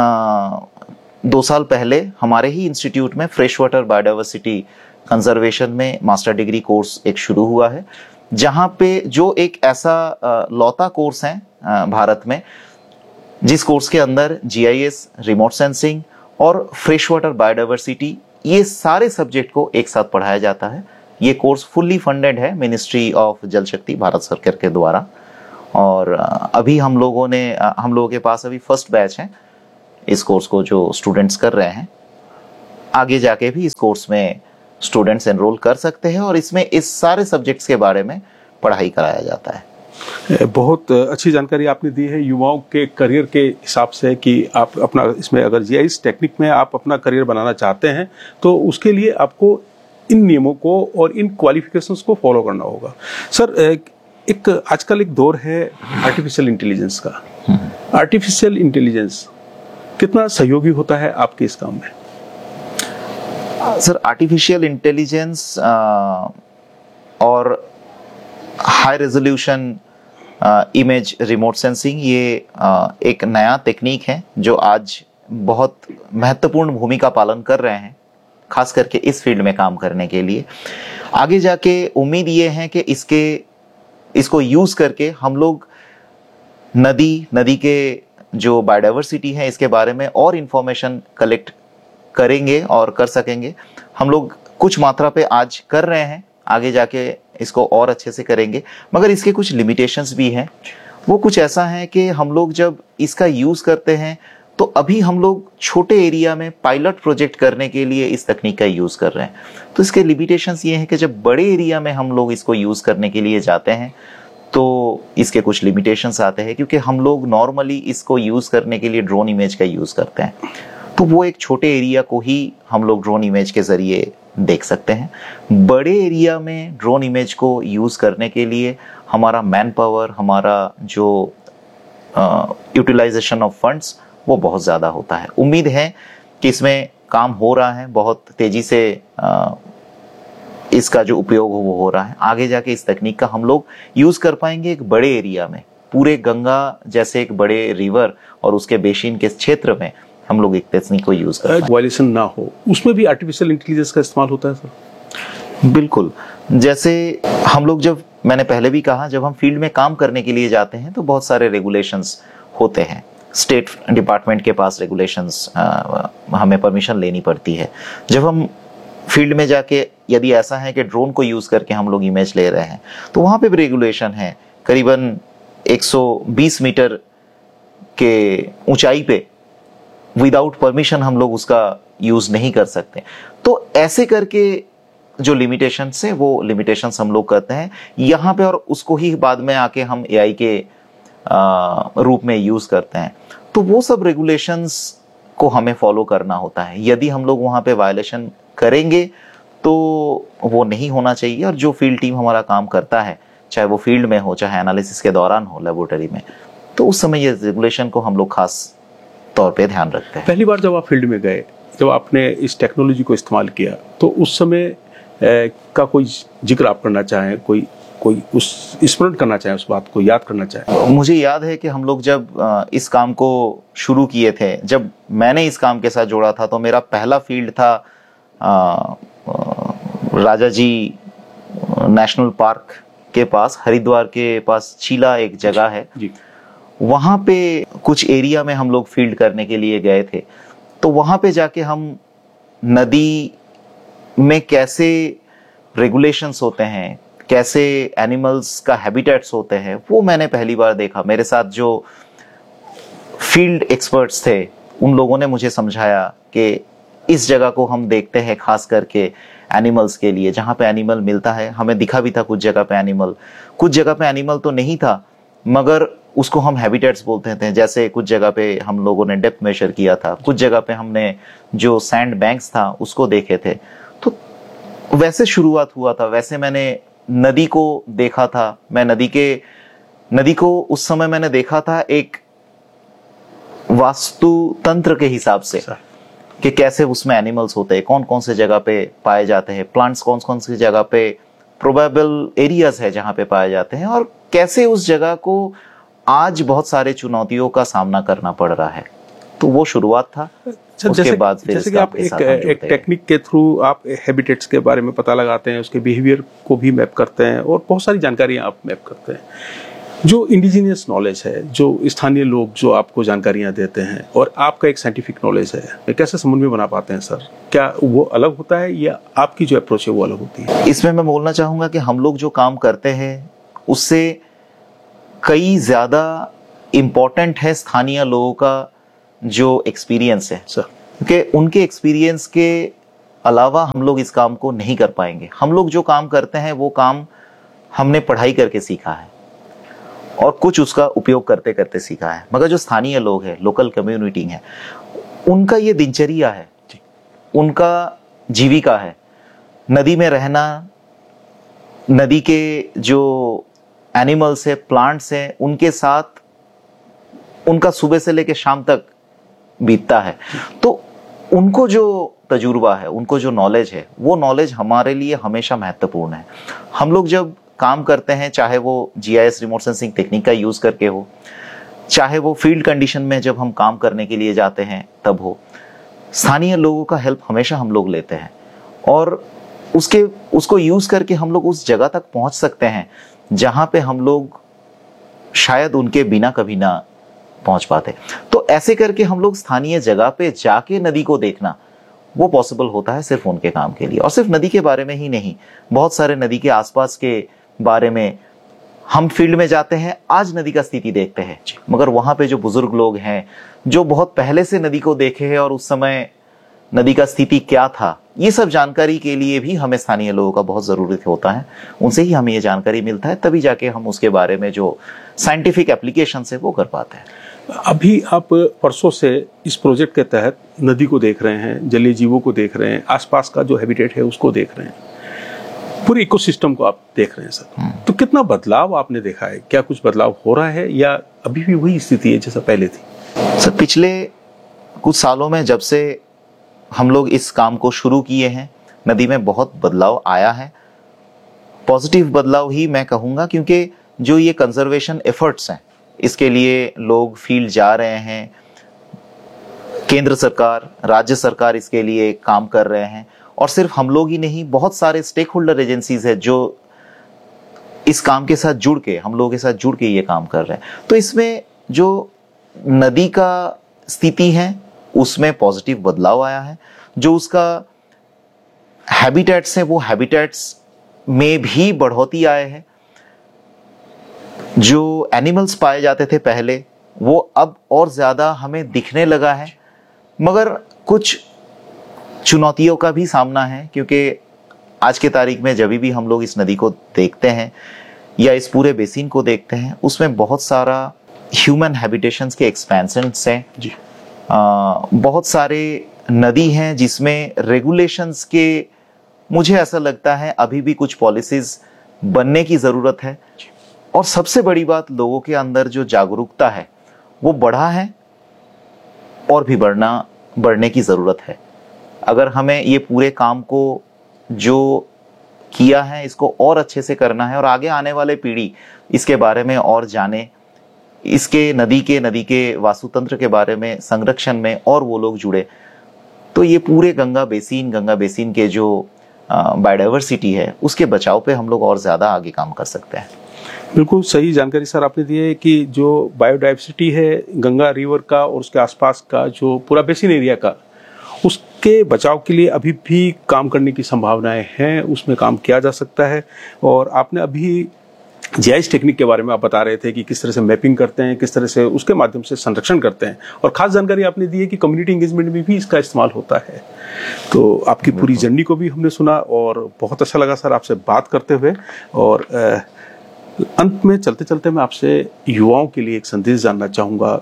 2 साल पहले हमारे ही इंस्टीट्यूट में फ्रेश वाटर बायोडाइवर्सिटी कंजर्वेशन में मास्टर डिग्री कोर्स एक शुरू हुआ है, जहां पे जो एक ऐसा लौता कोर्स है भारत में, जिस कोर्स के अंदर जीआईएस, रिमोट सेंसिंग और फ्रेश वाटर बायोडाइवर्सिटी, ये सारे सब्जेक्ट को एक साथ पढ़ाया जाता है। ये कोर्स फुल्ली फंडेड है मिनिस्ट्री ऑफ जल शक्ति, भारत सरकार के द्वारा, और अभी हम लोगों के पास अभी फर्स्ट बैच है इस कोर्स को जो स्टूडेंट्स कर रहे हैं। आगे जाके भी इस कोर्स में स्टूडेंट्स एनरोल कर सकते हैं और इसमें इस सारे सब्जेक्ट्स के बारे में पढ़ाई कराया जाता है। बहुत अच्छी जानकारी आपने दी है युवाओं के करियर के हिसाब से कि आप अपना इसमें अगर जीआईएस टेक्निक में आप अपना करियर बनाना चाहते हैं तो उसके लिए आपको इन नियमों को और इन क्वालिफिकेशंस को फॉलो करना होगा। सर, एक आजकल एक दौर है आर्टिफिशियल इंटेलिजेंस का। आर्टिफिशियल इंटेलिजेंस कितना सहयोगी होता है आपके इस काम में? सर, आर्टिफिशियल इंटेलिजेंस और high resolution image remote sensing ये एक नया टेक्निक है जो आज बहुत महत्वपूर्ण भूमिका पालन कर रहे हैं, खास करके इस फील्ड में काम करने के लिए। आगे जाके उम्मीद ये है कि इसको यूज करके हम लोग नदी के जो बायोडाइवर्सिटी है इसके बारे में और इंफॉर्मेशन कलेक्ट करेंगे और कर सकेंगे। हम लोग कुछ मात्रा पे आज कर रहे हैं, आगे जाके इसको और अच्छे से करेंगे, मगर इसके कुछ लिमिटेशंस भी हैं। वो कुछ ऐसा है कि हम लोग जब इसका यूज करते हैं तो अभी हम लोग छोटे एरिया में पायलट प्रोजेक्ट करने के लिए इस तकनीक का यूज कर रहे हैं। तो इसके लिमिटेशंस ये हैं कि जब बड़े एरिया में हम लोग इसको यूज करने के लिए जाते हैं तो इसके कुछ लिमिटेशंस आते हैं, क्योंकि हम लोग नॉर्मली इसको यूज करने के लिए ड्रोन इमेज का यूज करते हैं। तो वो एक छोटे एरिया को ही हम लोग ड्रोन इमेज के जरिए देख सकते हैं। बड़े एरिया में ड्रोन इमेज को यूज करने के लिए हमारा मैन पावर, हमारा जो यूटिलाइजेशन ऑफ फंड्स वो बहुत ज़्यादा होता है। उम्मीद है कि इसमें काम हो रहा है, बहुत तेज़ी से इसका जो उपयोग वो हो रहा है। आगे जाके इस तकनीक का हम लोग यूज़ कर पाएंगे एक बड़े एरिया में, पूरे गंगा जैसे एक बड़े रिवर और उसके बेसिन के क्षेत्र में हम लोग एक तकनीक को यूज़ कर पाएंगे। वायलेशन ना हो, उसमें भी आर्टिफिशियल इंटेलिजेंस का इस्तेमाल होता है सर? बिल्कुल। जैसे हम लोग मैंने पहले भी कहा, जब हम फील्ड में काम करने के लिए जाते हैं तो बहुत सारे रेगुलेशंस होते हैं। स्टेट डिपार्टमेंट के पास रेगुलेशंस हमें परमिशन लेनी पड़ती है। जब हम फील्ड में जाके यदि ऐसा है कि ड्रोन को यूज करके हम लोग इमेज ले रहे हैं तो वहां पे भी रेगुलेशन है। करीबन 120 मीटर के ऊंचाई पे विदाउट परमिशन हम लोग उसका यूज नहीं कर सकते। तो ऐसे करके जो लिमिटेशंस है वो लिमिटेशंस हम लोग करते हैं यहाँ पे, और उसको ही बाद में आके हम एआई के रूप में यूज करते हैं। तो वो सब रेगुलेशंस को हमें फॉलो करना होता है। यदि हम लोग वहां पे वायलेशन करेंगे तो वो नहीं होना चाहिए। और जो फील्ड टीम हमारा काम करता है, चाहे वो फील्ड में हो चाहे एनालिसिस के दौरान हो लेबोरेटरी में, तो उस समय ये रेगुलेशन को हम लोग खास तौर पे ध्यान रखते हैं। पहली बार जब आप फील्ड में गए, जब आपने इस टेक्नोलॉजी को इस्तेमाल किया, तो उस समय का कोई जिक्र आप करना चाहें, कोई उस स्मरण करना चाहे, उस बात को याद करना चाहे? मुझे याद है कि हम लोग जब इस काम को शुरू किए थे, जब मैंने इस काम के साथ जोड़ा था, तो मेरा पहला फील्ड था राजा जी नेशनल पार्क के पास, हरिद्वार के पास चीला एक जगह है जी। वहां पे कुछ एरिया में हम लोग फील्ड करने के लिए गए थे। तो वहां पे जाके हम नदी में कैसे रेगुलेशंस होते हैं, कैसे एनिमल्स का हैबिटेट्स होते हैं, वो मैंने पहली बार देखा। मेरे साथ जो फील्ड एक्सपर्ट्स थे उन लोगों ने मुझे समझाया कि इस जगह को हम देखते हैं खास करके एनिमल्स के लिए, जहाँ पे एनिमल मिलता है। हमें दिखा भी था कुछ जगह पे एनिमल, कुछ जगह पे एनिमल तो नहीं था मगर उसको हम हैबिटेट्स बोलते थे। जैसे कुछ जगह पे हम लोगों ने डेप्थ मेजर किया था, कुछ जगह पे हमने जो सैंड बैंक्स था उसको देखे थे। तो वैसे शुरुआत हुआ था। वैसे मैंने नदी को देखा था। मैं नदी को उस समय मैंने देखा था एक वास्तु तंत्र के हिसाब से कि कैसे उसमें एनिमल्स होते हैं, कौन कौन से जगह पे पाए जाते हैं, प्लांट्स कौन कौन सी जगह पे प्रोबेबल एरियाज है जहां पे पाए जाते हैं, और कैसे उस जगह को आज बहुत सारे चुनौतियों का सामना करना पड़ रहा है। तो वो शुरुआत था। उसके बाद फिर जैसे कि आप एक टेक्निक के थ्रू आप हैबिटेट्स के बारे में पता लगाते हैं, उसके बिहेवियर को भी मैप करते हैं और बहुत सारी जानकारियां आप मैप करते हैं। जो इंडिजिनियस नॉलेज है, जो स्थानीय लोग जो आपको जानकारियां देते हैं, और आपका एक साइंटिफिक नॉलेज है, कैसे समन्वय बना पाते हैं सर? क्या वो अलग होता है या आपकी जो अप्रोच है वो अलग होती है? इसमें मैं बोलना चाहूंगा कि हम लोग जो काम करते हैं उससे कई ज़्यादा इम्पोर्टेंट है स्थानीय लोगों का जो एक्सपीरियंस है सर। क्योंकि उनके एक्सपीरियंस के अलावा हम लोग इस काम को नहीं कर पाएंगे। हम लोग जो काम करते हैं वो काम हमने पढ़ाई करके सीखा है और कुछ उसका उपयोग करते करते सीखा है, मगर जो स्थानीय लोग हैं, लोकल कम्युनिटी है, उनका ये दिनचर्या है, उनका जीविका है। नदी में रहना, नदी के जो एनिमल्स है, प्लांट्स हैं, उनके साथ उनका सुबह से लेकर शाम तक बीतता है। तो उनको जो तजुर्बा है, उनको जो नॉलेज है, वो नॉलेज हमारे लिए हमेशा महत्वपूर्ण है। हम लोग जब काम करते हैं, चाहे वो जीआईएस रिमोट सेंसिंग टेक्निक का यूज करके हो, चाहे वो फील्ड कंडीशन में जब हम काम करने के लिए जाते हैं तब हो, स्थानीय लोगों का हेल्प हमेशा हम लोग लेते हैं और उसको यूज करके हम लोग उस जगह तक पहुंच सकते हैं जहां पे हम लोग शायद उनके बिना कभी ना पहुंच पाते। तो ऐसे करके हम लोग स्थानीय जगह पे जाके नदी को देखना, वो पॉसिबल होता है सिर्फ उनके काम के लिए। और सिर्फ नदी के बारे में ही नहीं, बहुत सारे नदी के आसपास के बारे में हम फील्ड में जाते हैं, आज नदी का स्थिति देखते हैं, मगर वहां पे जो बुजुर्ग लोग हैं, जो बहुत पहले से नदी को देखे हैं और उस समय नदी का स्थिति क्या था, ये सब जानकारी के लिए भी हमें स्थानीय लोगों का बहुत जरूरत होता है। उनसे ही हमें ये जानकारी मिलता है, तभी जाके हम उसके बारे में जो साइंटिफिक एप्लीकेशन है वो कर पाते हैं। अभी आप परसों से इस प्रोजेक्ट के तहत नदी को देख रहे हैं, जलीय जीवों को देख रहे हैं, आसपास का जो हैबिटेट है उसको देख रहे हैं, पूरे इकोसिस्टम को आप देख रहे हैं सर। तो कितना बदलाव आपने देखा है? क्या कुछ बदलाव हो रहा है या अभी भी वही स्थिति है जैसा पहले थी? सर, पिछले कुछ सालों में जब से हम लोग इस काम को शुरू किए हैं, नदी में बहुत बदलाव आया है। पॉजिटिव बदलाव ही मैं कहूँगा, क्योंकि जो ये कंजर्वेशन एफर्ट्स हैं, इसके लिए लोग फील्ड जा रहे हैं, केंद्र सरकार, राज्य सरकार इसके लिए काम कर रहे हैं, और सिर्फ हम लोग ही नहीं, बहुत सारे स्टेक होल्डर एजेंसीज है जो इस काम के साथ जुड़ के, हम लोगों के साथ जुड़ के ये काम कर रहे हैं। तो इसमें जो नदी का स्थिति है उसमें पॉजिटिव बदलाव आया है। जो उसका हैबिटेट्स है, वो हैबिटेट्स में भी बढ़ोतरी आए है। जो एनिमल्स पाए जाते थे पहले, वो अब और ज्यादा हमें दिखने लगा है, मगर कुछ चुनौतियों का भी सामना है, क्योंकि आज के तारीख में जब भी हम लोग इस नदी को देखते हैं या इस पूरे बेसिन को देखते हैं, उसमें बहुत सारा ह्यूमन हैबिटेशंस के एक्सपेंशंस हैं जी। बहुत सारे नदी हैं जिसमें रेगुलेशंस के, मुझे ऐसा लगता है अभी भी कुछ पॉलिसीज बनने की जरूरत है। और सबसे बड़ी बात, लोगों के अंदर जो जागरूकता है वो बढ़ा है और भी बढ़ने की जरूरत है। अगर हमें ये पूरे काम को जो किया है इसको और अच्छे से करना है और आगे आने वाले पीढ़ी इसके बारे में और जाने, इसके नदी के वास्तुतंत्र के बारे में, संरक्षण में और वो लोग जुड़े, तो ये पूरे गंगा बेसिन के जो बायोडाइवर्सिटी है उसके बचाव पे हम लोग और ज्यादा आगे काम कर सकते हैं। बिल्कुल सही जानकारी सर आपने दी है कि जो बायोडाइवर्सिटी है गंगा रिवर का और उसके आसपास का जो पूरा बेसिन एरिया का, उसके बचाव के लिए अभी भी काम करने की संभावनाएं हैं, उसमें काम किया जा सकता है। और आपने अभी जीआईएस टेक्निक के बारे में आप बता रहे थे कि किस तरह से मैपिंग करते हैं, किस तरह से उसके माध्यम से संरक्षण करते हैं, और खास जानकारी आपने दी है कि कम्युनिटी एंगेजमेंट में भी इसका इस्तेमाल होता है। तो आपकी पूरी जर्नी को भी हमने सुना और बहुत अच्छा लगा सर आपसे बात करते हुए। और अंत में चलते चलते मैं आपसे युवाओं के लिए एक संदेश जानना चाहूंगा।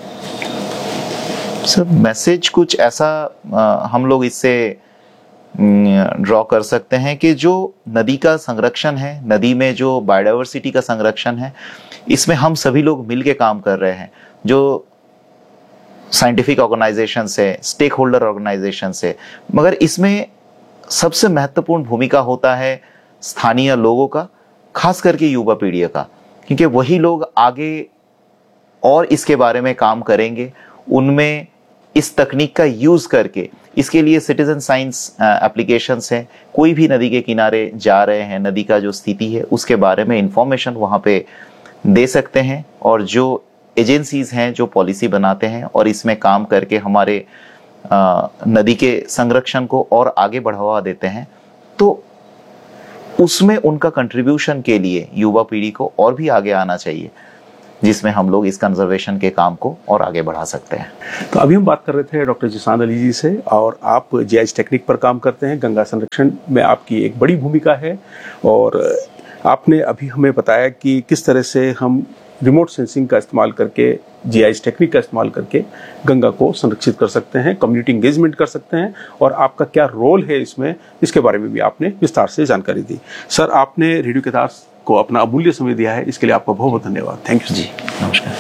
सर, मैसेज कुछ ऐसा हम लोग इससे ड्रॉ कर सकते हैं कि जो नदी का संरक्षण है, नदी में जो बायोडाइवर्सिटी का संरक्षण है, इसमें हम सभी लोग मिलके काम कर रहे हैं। जो साइंटिफिक ऑर्गेनाइजेशन से, स्टेक होल्डर ऑर्गेनाइजेशन से, मगर इसमें सबसे महत्वपूर्ण भूमिका होता है स्थानीय लोगों का, खास करके युवा पीढ़ी का, क्योंकि वही लोग आगे और इसके बारे में काम करेंगे। उनमें इस तकनीक का यूज करके, इसके लिए सिटीजन साइंस एप्लीकेशंस हैं, कोई भी नदी के किनारे जा रहे हैं, नदी का जो स्थिति है उसके बारे में इंफॉर्मेशन वहां पे दे सकते हैं। और जो एजेंसीज हैं जो पॉलिसी बनाते हैं और इसमें काम करके हमारे नदी के संरक्षण को और आगे बढ़ावा देते हैं, तो उसमें उनका कंट्रीब्यूशन के लिए युवा पीढ़ी को और भी आगे आना चाहिए। जिसमें हम लोग इस कंजर्वेशन के काम को और आगे बढ़ा सकते हैं। तो अभी हम बात कर रहे थे डॉक्टर जिशान अली जी से, और आप जीआईएस टेक्निक पर काम करते हैं। गंगा संरक्षण में आपकी एक बड़ी भूमिका है, और आपने अभी हमें बताया कि किस तरह से हम रिमोट सेंसिंग का इस्तेमाल करके, जीआईएस टेक्निक का इस्तेमाल करके गंगा को संरक्षित कर सकते हैं, कम्युनिटी इंगेजमेंट कर सकते हैं, और आपका क्या रोल है इसमें, इसके बारे में भी आपने विस्तार से जानकारी दी। सर, आपने रेडियो केदार को अपना अमूल्य समय दिया है, इसके लिए आपका बहुत बहुत धन्यवाद। थैंक यू जी, नमस्कार।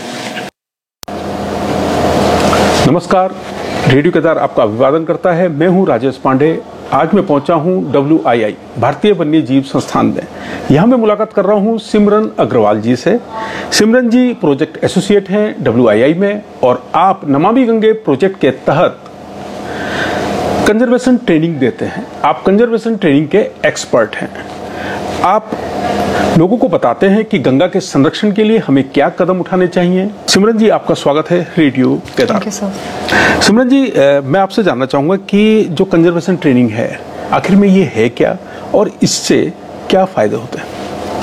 नमस्कार, रेडियो केदार आपका अभिवादन करता है। मैं हूं राजेश पांडे। आज मैं पहुंचा हूं WII भारतीय वन्य जीव संस्थान में। यहां मैं मुलाकात कर रहा हूं सिमरन अग्रवाल जी से। सिमरन जी प्रोजेक्ट एसोसिएट हैं WII में, और आप नमामि गंगे प्रोजेक्ट के तहत कंजर्वेशन ट्रेनिंग देते हैं। आप कंजर्वेशन ट्रेनिंग के एक्सपर्ट हैं। आप लोगों को बताते हैं कि गंगा के संरक्षण के लिए हमें क्या कदम उठाने चाहिए। सिमरन जी, आपका स्वागत है रेडियो केदार। सिमरन जी, मैं आपसे जानना चाहूंगा कि जो कंजर्वेशन ट्रेनिंग है, आखिर में ये है क्या, और इससे क्या फायदे होते हैं?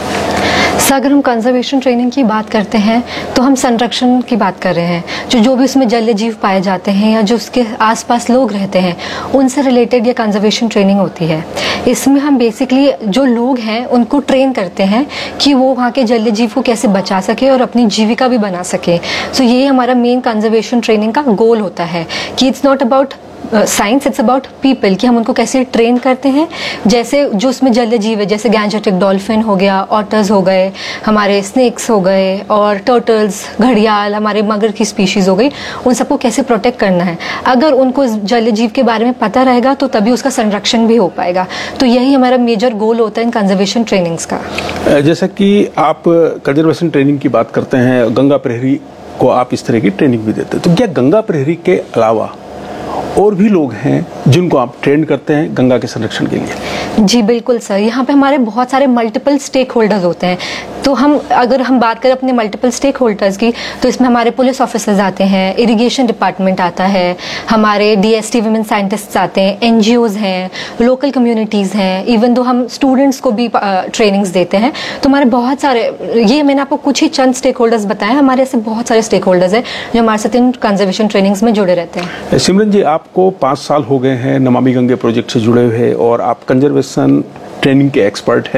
अगर हम कंजर्वेशन ट्रेनिंग की बात करते हैं तो हम संरक्षण की बात कर रहे हैं। जो भी उसमें जलीय जीव पाए जाते हैं या जो उसके आसपास लोग रहते हैं, उनसे रिलेटेड ये कंजर्वेशन ट्रेनिंग होती है। इसमें हम बेसिकली जो लोग हैं उनको ट्रेन करते हैं कि वो वहाँ के जलीय जीव को कैसे बचा सके और अपनी जीविका भी बना सके। सो ये हमारा मेन कंजर्वेशन ट्रेनिंग का गोल होता है कि it's not about science, it's about people, कि हम उनको कैसे ट्रेन करते हैं। जैसे जो उसमें जलीय जीव है, जैसे गैंजेटिक डॉल्फिन हो गया, ऑटर्स हो गए, हमारे स्नेक्स हो गए, और टर्टल्स, घड़ियाल, हमारे मगर की स्पीशीज हो गई, उन सबको कैसे प्रोटेक्ट करना है। अगर उनको जलीय जीव के बारे में पता रहेगा तो तभी उसका संरक्षण भी हो पाएगा। तो यही हमारा मेजर गोल होता है इन कंजर्वेशन ट्रेनिंग्स का। जैसा कि आप कंजर्वेशन ट्रेनिंग की बात करते हैं, गंगा प्रहरी को आप इस तरह की ट्रेनिंग भी देते हैं, तो क्या गंगा प्रहरी के अलावा और भी लोग हैं जिनको आप ट्रेन करते हैं गंगा के संरक्षण के लिए? जी बिल्कुल सर, यहाँ पे हमारे बहुत सारे मल्टीपल स्टेक होल्डर्स होते हैं। तो अगर हम बात करें अपने मल्टीपल स्टेक होल्डर्स की, तो इसमें हमारे पुलिस ऑफिसर्स आते हैं, इरिगेशन डिपार्टमेंट आता है, हमारे DST वुमेन साइंटिस्ट्स आते हैं, NGOs हैं, लोकल कम्युनिटीज़ हैं, इवन दो हम स्टूडेंट्स को भी ट्रेनिंग्स देते हैं। तो हमारे बहुत सारे, ये मैंने आपको कुछ ही चंद स्टेक होल्डर्स बताए, हमारे ऐसे बहुत सारे स्टेक होल्डर्स हैं जो हमारे साथ इन कंजर्वेशन ट्रेनिंग्स में जुड़े रहते हैं। सिमरन जी, आपको 5 साल हो गए हैं नमामि गंगे प्रोजेक्ट से जुड़े हुए, और आप कंजर्वेशन ट्रेनिंग के एक्सपर्ट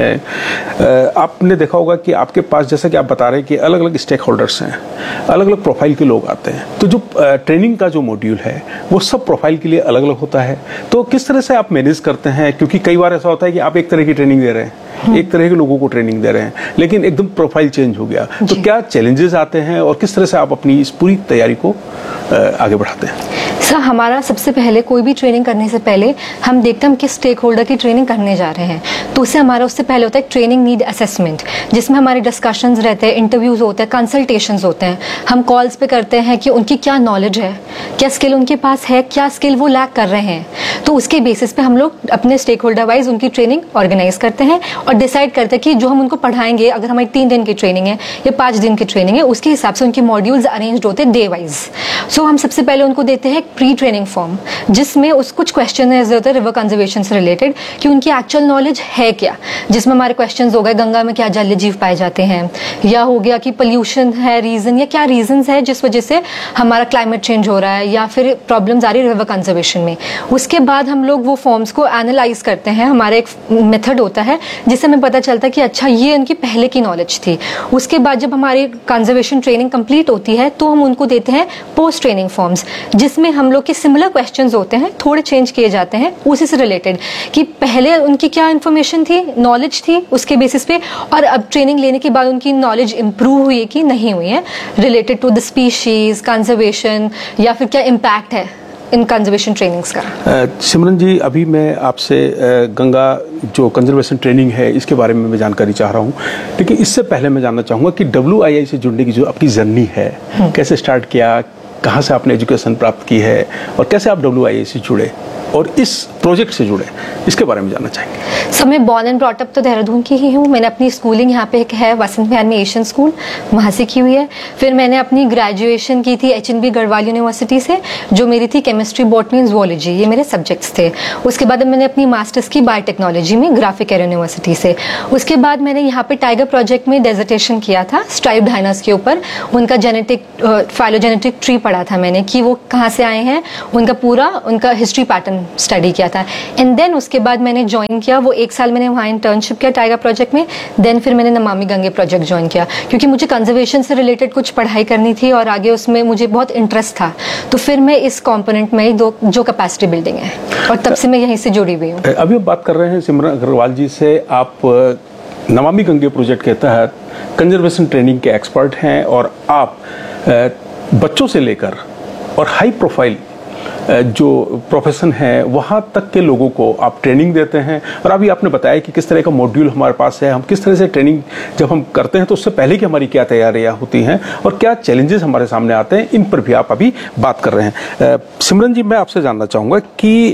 हैं। आपने देखा होगा कि आपके पास, जैसा कि आप बता रहे हैं कि अलग अलग स्टेक होल्डर्स हैं, अलग अलग प्रोफाइल के लोग आते हैं। तो जो ट्रेनिंग का जो मॉड्यूल है वो सब प्रोफाइल के लिए अलग अलग होता है। तो किस तरह से आप मैनेज करते हैं? क्योंकि कई बार ऐसा होता है कि आप एक तरह की ट्रेनिंग दे रहे हैं, एक तरह के लोगों को ट्रेनिंग दे रहे हैं, लेकिन एकदम प्रोफाइल चेंज हो गया। तो क्या चैलेंजेस आते हैं, और किस तरह से आप अपनी इस पूरी तैयारी को आगे बढ़ाते हैं? सर, हमारा सबसे पहले कोई भी ट्रेनिंग करने से पहले हम देखते हैं हम किस स्टेक होल्डर की ट्रेनिंग करने जा रहे हैं। तो उससे पहले होता है ट्रेनिंग नीड असेसमेंट, जिसमें हमारे डिस्कशंस रहते हैं, इंटरव्यूज होते हैं, कंसल्टेशंस होते हैं। हम कॉल्स पे करते हैं कि उनकी क्या नॉलेज है, क्या स्किल उनके पास है, क्या स्किल वो लैक कर रहे हैं। तो उसके बेसिस पे हम लोग अपने स्टेक होल्डर वाइज उनकी ट्रेनिंग ऑर्गेनाइज करते हैं और डिसाइड करते हैं कि जो हम उनको पढ़ाएंगे, अगर हमारी 3 दिन की ट्रेनिंग है या 5 दिन की ट्रेनिंग है, उसके हिसाब से उनके मॉड्यूल्स अरेंज्ड होते हैं डे वाइज। सो हम सबसे पहले उनको देते हैं प्री ट्रेनिंग फॉर्म, जिसमें कुछ क्वेश्चन होते हैं रिवर कंजर्वेशन से रिलेटेड, कि उनकी एक्चुअल नॉलेज है क्या। जिसमें हमारे क्वेश्चंस हो गए गंगा में क्या जलीय जीव पाए जाते हैं, या हो गया कि पोल्यूशन है रीजन, या क्या रीजंस है जिस वजह से हमारा क्लाइमेट चेंज हो रहा है, या फिर प्रॉब्लम्स आ रही है रिवर कंजर्वेशन में। उसके बाद हम लोग वो फॉर्म्स को एनालाइज करते हैं। हमारा एक मेथड होता है जिससे हमें पता चलता है कि अच्छा ये उनकी पहले की नॉलेज थी। उसके बाद जब हमारी कंजर्वेशन ट्रेनिंग कंप्लीट होती है तो हम उनको देते हैं पोस्ट ट्रेनिंग फॉर्म्स, जिसमें हम लोग के सिमिलर क्वेश्चंस होते हैं, थोड़े चेंज किए जाते हैं उसी से रिलेटेड, कि पहले उनकी क्या इन्फॉर्मेशन थी, नॉलेज थी, उसके बेसिस पे, और अब ट्रेनिंग लेने के बाद उनकी नॉलेज इंप्रूव हुई है कि नहीं हुई है, related to the species, conservation, या फिर क्या इम्पैक्ट है इन कंजर्वेशन ट्रेनिंग्स का। सिमरन जी, अभी मैं आपसे गंगा जो कंजर्वेशन ट्रेनिंग है इसके बारे में मैं जानकारी चाह रहा हूँ, लेकिन इससे पहले मैं जानना चाहूँगा कि WII से जुड़ने की जो आपकी जर्नी है, कैसे स्टार्ट किया, कहाँ से आपने एजुकेशन प्राप्त की है और कैसे आप WIA से जुड़े और इस प्रोजेक्ट से जुड़े, इसके बारे में जानना चाहेंगे। सर मैं बॉर्न एंड ब्रॉट अप तो देहरादून की ही हूँ। मैंने अपनी स्कूलिंग यहाँ पे एक है वसंत विहार में एशियन स्कूल, वहाँ से की हुई है। फिर मैंने अपनी ग्रेजुएशन की थी HNB गढ़वाल यूनिवर्सिटी से, जो मेरी थी केमिस्ट्री, बॉटनी एंड ज़ूलॉजी, ये मेरे सब्जेक्ट्स थे। उसके बाद मैंने अपनी मास्टर्स की बायोटेक्नोलॉजी में ग्राफिक एयर यूनिवर्सिटी से। उसके बाद मैंने यहाँ पे टाइगर प्रोजेक्ट में डेजर्टेशन किया था स्ट्राइप्ड हाइनस के ऊपर। उनका जेनेटिक फाइलोजेनेटिक ट्री पढ़ा था मैंने कि वो कहाँ से आए हैं, उनका हिस्ट्री पैटर्न स्टडी किया था। एंड देन उसके बाद मैंने ज्वाइन किया, वो 1 साल मैंने वहाँ इंटर्नशिप किया टाइगर प्रोजेक्ट में। देन फिर मैंने नमामि गंगे प्रोजेक्ट ज्वाइन किया, क्योंकि मुझे कंजर्वेशन से रिलेटेड कुछ पढ़ाई करनी थी और आगे उसमें मुझे बहुत इंटरेस्ट था। तो फिर मैं इस कॉम्पोनेंट में जो कैपेसिटी बिल्डिंग है, और तब से मैं यहीं से जुड़ी हुई हूँ। अभी हम बात कर रहे हैं सिमरन अग्रवाल जी से। आप नमामि गंगे प्रोजेक्ट के तहत कंजर्वेशन ट्रेनिंग के एक्सपर्ट हैं और आप बच्चों से लेकर और हाई प्रोफाइल जो प्रोफेशन है वहाँ तक के लोगों को आप ट्रेनिंग देते हैं। और अभी आपने बताया कि किस तरह का मॉड्यूल हमारे पास है, हम किस तरह से ट्रेनिंग जब हम करते हैं तो उससे पहले की हमारी क्या तैयारियां होती हैं और क्या चैलेंजेस हमारे सामने आते हैं, इन पर भी आप अभी बात कर रहे हैं। सिमरन जी, मैं आपसे जानना चाहूँगा कि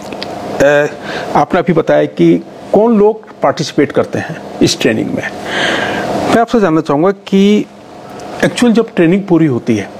आपने अभी बताया कि कौन लोग पार्टिसिपेट करते हैं इस ट्रेनिंग में। मैं आपसे जानना चाहूँगा कि एक्चुअल जब ट्रेनिंग पूरी होती है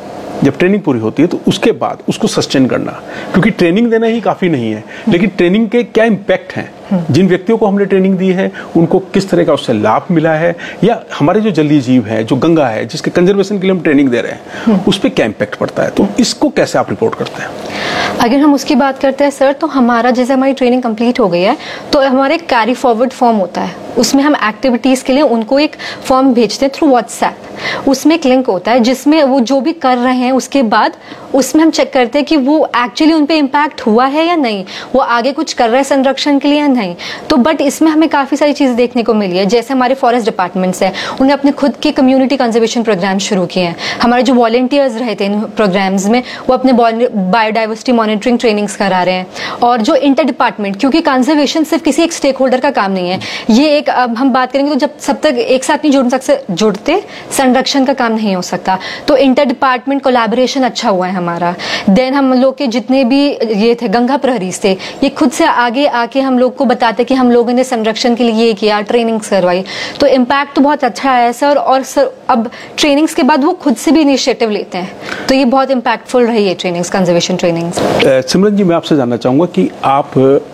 तो उसके बाद उसको सस्टेन करना, क्योंकि ट्रेनिंग देना ही काफ़ी नहीं है, लेकिन ट्रेनिंग के क्या इम्पैक्ट हैं, जिन व्यक्तियों को हमने ट्रेनिंग दी है उनको किस तरह का उससे लाभ मिला है, या हमारे जो जलीय जीव है, जो गंगा है जिसके कंजर्वेशन के लिए हम ट्रेनिंग दे रहे हैं, उस पर क्या इम्पैक्ट पड़ता है, तो इसको कैसे आप रिपोर्ट करते हैं? अगर हम उसकी बात करते हैं सर, तो हमारा जैसे हमारी ट्रेनिंग कंप्लीट हो गई है तो हमारे कैरी फॉरवर्ड फॉर्म होता है, उसमें हम एक्टिविटीज़ के लिए उनको एक फॉर्म भेजते हैं थ्रू व्हाट्सएप। उसमें एक लिंक होता है जिसमें वो जो भी कर रहे हैं उसके बाद उसमें हम चेक करते हैं कि वो एक्चुअली उन पे इम्पैक्ट हुआ है या नहीं, वो आगे कुछ कर रहे हैं संरक्षण के लिए या नहीं। तो बट इसमें हमें काफ़ी सारी चीज़ें देखने को मिली है। जैसे हमारे फॉरेस्ट डिपार्टमेंट्स हैं, उन्हें अपने खुद के कम्युनिटी कंजर्वेशन प्रोग्राम शुरू किए हैं। हमारे जो वॉलंटियर्स रहते हैं इन प्रोग्राम्स में, वो अपने बायोडाइवर्सिटी मॉनिटरिंग ट्रेनिंग्स करा रहे हैं। और जो इंटर डिपार्टमेंट, क्योंकि कंजर्वेशन सिर्फ किसी एक स्टेक होल्डर का काम नहीं है, ये एक अब हम बात करेंगे तो जब सब तक एक साथ नहीं जुड़ते संरक्षण का काम नहीं हो सकता। तो इंटर डिपार्टमेंट कोलैबोरेशन अच्छा हुआ है हमारा। देन हम लोग के जितने भी ये थे गंगा प्रहरी थे, ये खुद से आगे आके हम लोग को बताते कि हम लोगों ने संरक्षण के लिए ये किया, ट्रेनिंग्स करवाई। तो इम्पैक्ट तो बहुत अच्छा आया सर। और सर अब ट्रेनिंग्स के बाद वो खुद से भी इनिशिएटिव लेते हैं, तो ये बहुत इम्पैक्टफुल रही है ट्रेनिंग्स, कंजर्वेशन ट्रेनिंग्स। सिमरन जी, मैं आपसे जानना चाहूंगा कि आप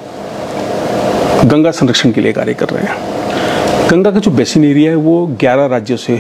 गंगा संरक्षण के लिए कार्य कर रहे हैं। गंगा का जो बेसिन एरिया है वो 11 राज्यों से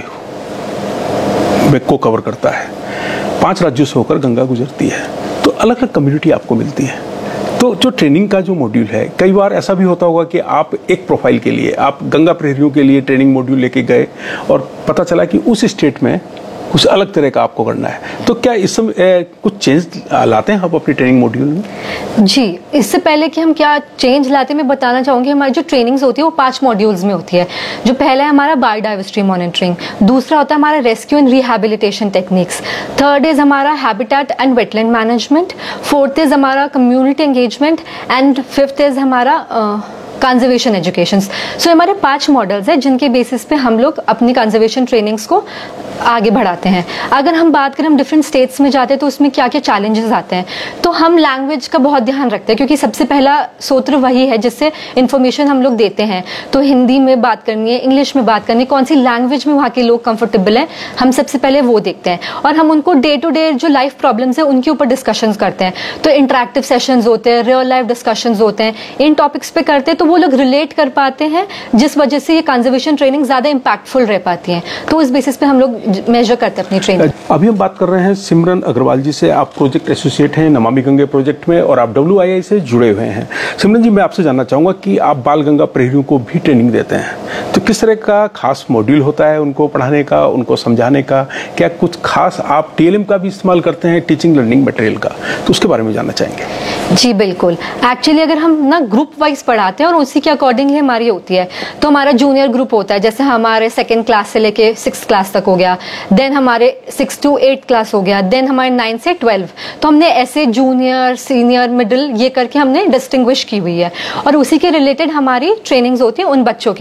को कवर करता है, 5 राज्यों से होकर गंगा गुजरती है, तो अलग अलग कम्युनिटी आपको मिलती है। तो जो ट्रेनिंग का जो मॉड्यूल है, कई बार ऐसा भी होता होगा कि आप एक प्रोफाइल के लिए आप गंगा प्रहरियों के लिए ट्रेनिंग मॉड्यूल लेके गए और पता चला कि उस स्टेट में कुछ अलग तरह का आपको करना है, तो क्या इस समय कुछ चेंज लाते हैं आप अपनी ट्रेनिंग मॉड्यूल में? जी, इससे पहले कि हम क्या चेंज लाते हैं मैं बताना चाहूंगी, हमारी जो ट्रेनिंग्स होती है वो 5 मॉड्यूल्स में होती है। जो पहला है हमारा बायोडाइवर्सिटी मॉनिटरिंग, दूसरा होता है हमारा rescue and rehabilitation techniques, third is हमारा habitat and wetland management, fourth is हमारा community engagement and fifth is हमारा कंजर्वेशन एजुकेशन। सो हमारे 5 मॉडल्स हैं जिनके बेसिस पे हम लोग अपनी कंजर्वेशन ट्रेनिंग्स को आगे बढ़ाते हैं। अगर हम बात करें हम डिफरेंट स्टेट्स में जाते हैं तो उसमें क्या क्या चैलेंजेस आते हैं, तो हम लैंग्वेज का बहुत ध्यान रखते हैं, क्योंकि सबसे पहला सूत्र वही है जिससे इन्फॉर्मेशन हम लोग देते हैं। तो हिंदी में बात करनी है, इंग्लिश में बात करनी है, कौन सी लैंग्वेज में वहाँ के लोग कंफर्टेबल हैं, हम सबसे पहले वो देखते हैं। और हम उनको डे टू डे जो लाइफ प्रॉब्लम्स है उनके ऊपर डिस्कशंस करते हैं। तो इंटरेक्टिव सेशंस होते हैं, रियल लाइफ डिस्कशंस होते हैं, इन टॉपिक्स पे करते हैं, तो वो लोग रिलेट कर पाते हैं, जिस वजह से ये कंजर्वेशन ट्रेनिंग ज्यादा इंपैक्टफुल रह पाती है। तो इस बेसिस पे हम लोग मेजर करते हैं अपनी ट्रेनिंग। अभी हम बात कर रहे हैं सिमरन अग्रवाल जी से। आप प्रोजेक्ट एसोसिएट हैं नमामि गंगे प्रोजेक्ट में और आप WIA से जुड़े हुए हैं। सिमरन जी, मैं आपसे जानना चाहूंगा कि आप बाल गंगा प्रहरियों को भी ट्रेनिंग देते हैं, तो किस तरह का खास मॉड्यूल होता है उनको पढ़ाने का, उनको समझाने का? क्या कुछ खास आप TLM का भी इस्तेमाल करते हैं, टीचिंग लर्निंग मटेरियल का? तो उसके बारे में जानना चाहेंगे। जी बिल्कुल। एक्चुअली अगर हम ना ग्रुप वाइज पढ़ाते हैं और उसी के अकॉर्डिंगली हमारी होती है, तो हमारा जूनियर ग्रुप होता है, जैसे हमारे 2nd क्लास से लेके 6th क्लास तक हो गया, देन हमारे 6 to 8 क्लास हो गया, देन हमारे 9 से 12। तो हमने ऐसे जूनियर, सीनियर, मिडिल ये करके हमने डिस्टिंग्विश की हुई है, और उसी के रिलेटेड हमारी ट्रेनिंग्स होती है उन बच्चों के लिए।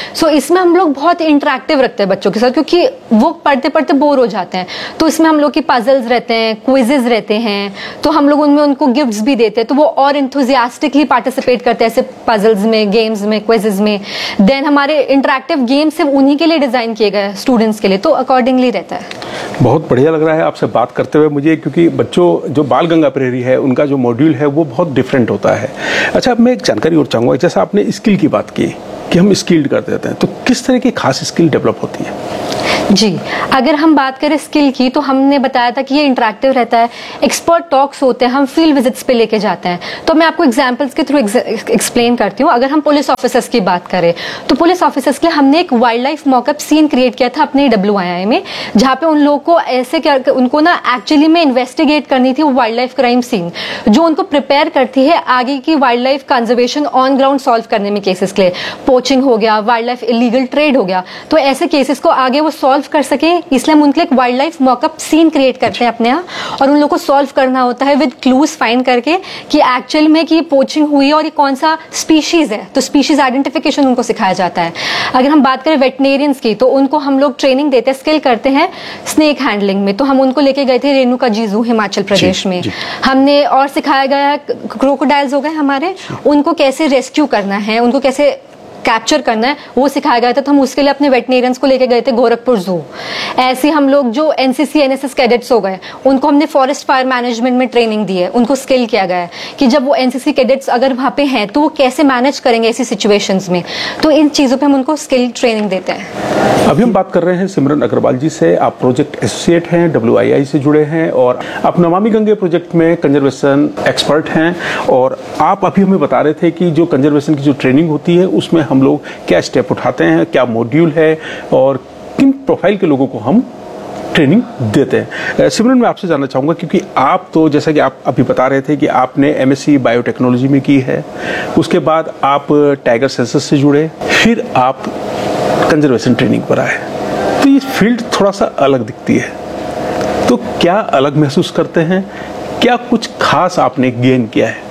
सो इसमें हम लोग बहुत इंटरेक्टिव रखते हैं बच्चों के साथ, क्योंकि वो पढ़ते पढ़ते बोर हो जाते हैं। तो इसमें हम लोग की पजल्स रहते हैं, क्विजेज रहते हैं, तो हम लोग उनमें उनको गिफ्ट्स भी देते हैं, तो वो और इंथुजियास्टिकली पार्टिसिपेट करते हैं ऐसे पजल्स में, गेम्स में, क्विजेज में। देन हमारे इंटरेक्टिव गेम्स सिर्फ उन्हीं के लिए डिजाइन किए गए स्टूडेंट्स के लिए, तो अकॉर्डिंगली रहता है। बहुत बढ़िया लग रहा है आपसे बात करते हुए मुझे, क्योंकि बच्चों जो बाल गंगा प्रहरी है उनका जो मॉड्यूल है वो बहुत डिफरेंट होता है। अच्छा, अब मैं एक जानकारी और चाहूँगा, जैसा आपने स्किल की बात की कि हम स्किल्ड कर देते हैं, तो किस तरह की खास स्किल डेवलप होती है? जी, अगर हम बात करें स्किल की, तो हमने बताया था कि ये इंटरेक्टिव रहता है, एक्सपर्ट टॉक्स होते हैं, हम फील्ड विजिट्स पे लेके जाते हैं। तो मैं आपको एग्जांपल्स के थ्रू एक्सप्लेन करती हूँ। अगर हम पुलिस ऑफिसर्स की बात करें, तो पुलिस ऑफिसर्स के लिए हमने एक wild life mock-up scene create किया था अपने WII में, जहाँ पे उन लोगों को ऐसे उनको ना एक्चुअली में इन्वेस्टिगेट करनी थी वो वाइल्ड लाइफ क्राइम सीन, जो उनको प्रिपेयर करती है आगे की wild life conservation on ground solve करने में केसेस के लिए। पोचिंग हो गया, वाइल्ड लाइफ इलीगल ट्रेड हो गया, तो ऐसे केसेस को आगे वो सॉल्व कर सके, इसलिए हम उनके लिए एक wild life mock-up scene create करते हैं अपने यहाँ, और उन लोगों को सॉल्व करना होता है विद क्लूज फाइंड करके कि एक्चुअल में कि ये पोचिंग हुई है और ये कौन सा स्पीशीज है, तो स्पीशीज आइडेंटिफिकेशन उनको सिखाया जाता है। अगर हम बात करें वेटनेरियंस की, तो उनको हम लोग ट्रेनिंग देते हैं, स्किल करते हैं स्नेक हैंडलिंग में, तो हम उनको लेके गए थे रेणुका जी जू हिमाचल प्रदेश में। हमने और सिखाया गया क्रोकोडाइल्स हो गए हमारे, उनको कैसे रेस्क्यू करना है, उनको कैसे कैप्चर करना है, वो सिखाया गया था। तो हम उसके लिए अपने वेटनेरियंस को लेके गए थे गोरखपुर जू। ऐसे हम लोग जो NCC NSS कैडेट्स हो गए, उनको हमने फॉरेस्ट फायर मैनेजमेंट में ट्रेनिंग दी है, उनको स्किल किया गया है कि जब वो NCC कैडेट्स अगर वहां पे हैं तो वो कैसे मैनेज करेंगे ऐसी सिचुएशंस में। तो इन चीजों पे हम उनको स्किल ट्रेनिंग देते हैं। अभी हम बात कर रहे हैं सिमरन अग्रवाल जी से। आप प्रोजेक्ट एसोसिएट हैं, WII से जुड़े हैं, और आप नमामि गंगे प्रोजेक्ट में कंजर्वेशन एक्सपर्ट हैं। और आप अभी हमें बता रहे थे कि जो कंजर्वेशन की जो ट्रेनिंग होती है उसमें हम लोग क्या स्टेप उठाते हैं, क्या मॉड्यूल है और किन प्रोफाइल के लोगों को हम ट्रेनिंग देते हैं। सिमरन, मैं आपसे जानना चाहूँगा, क्योंकि आप तो जैसा कि आप अभी बता रहे थे कि आपने MSc बायोटेक्नोलॉजी में की है, उसके बाद आप टाइगर सेंसस से जुड़े, फिर आप कंजर्वेशन ट्रेनिंग पर आए, तो ये फील्ड थोड़ा सा अलग दिखती है, तो क्या अलग महसूस करते हैं? क्या कुछ खास आपने गेन किया है?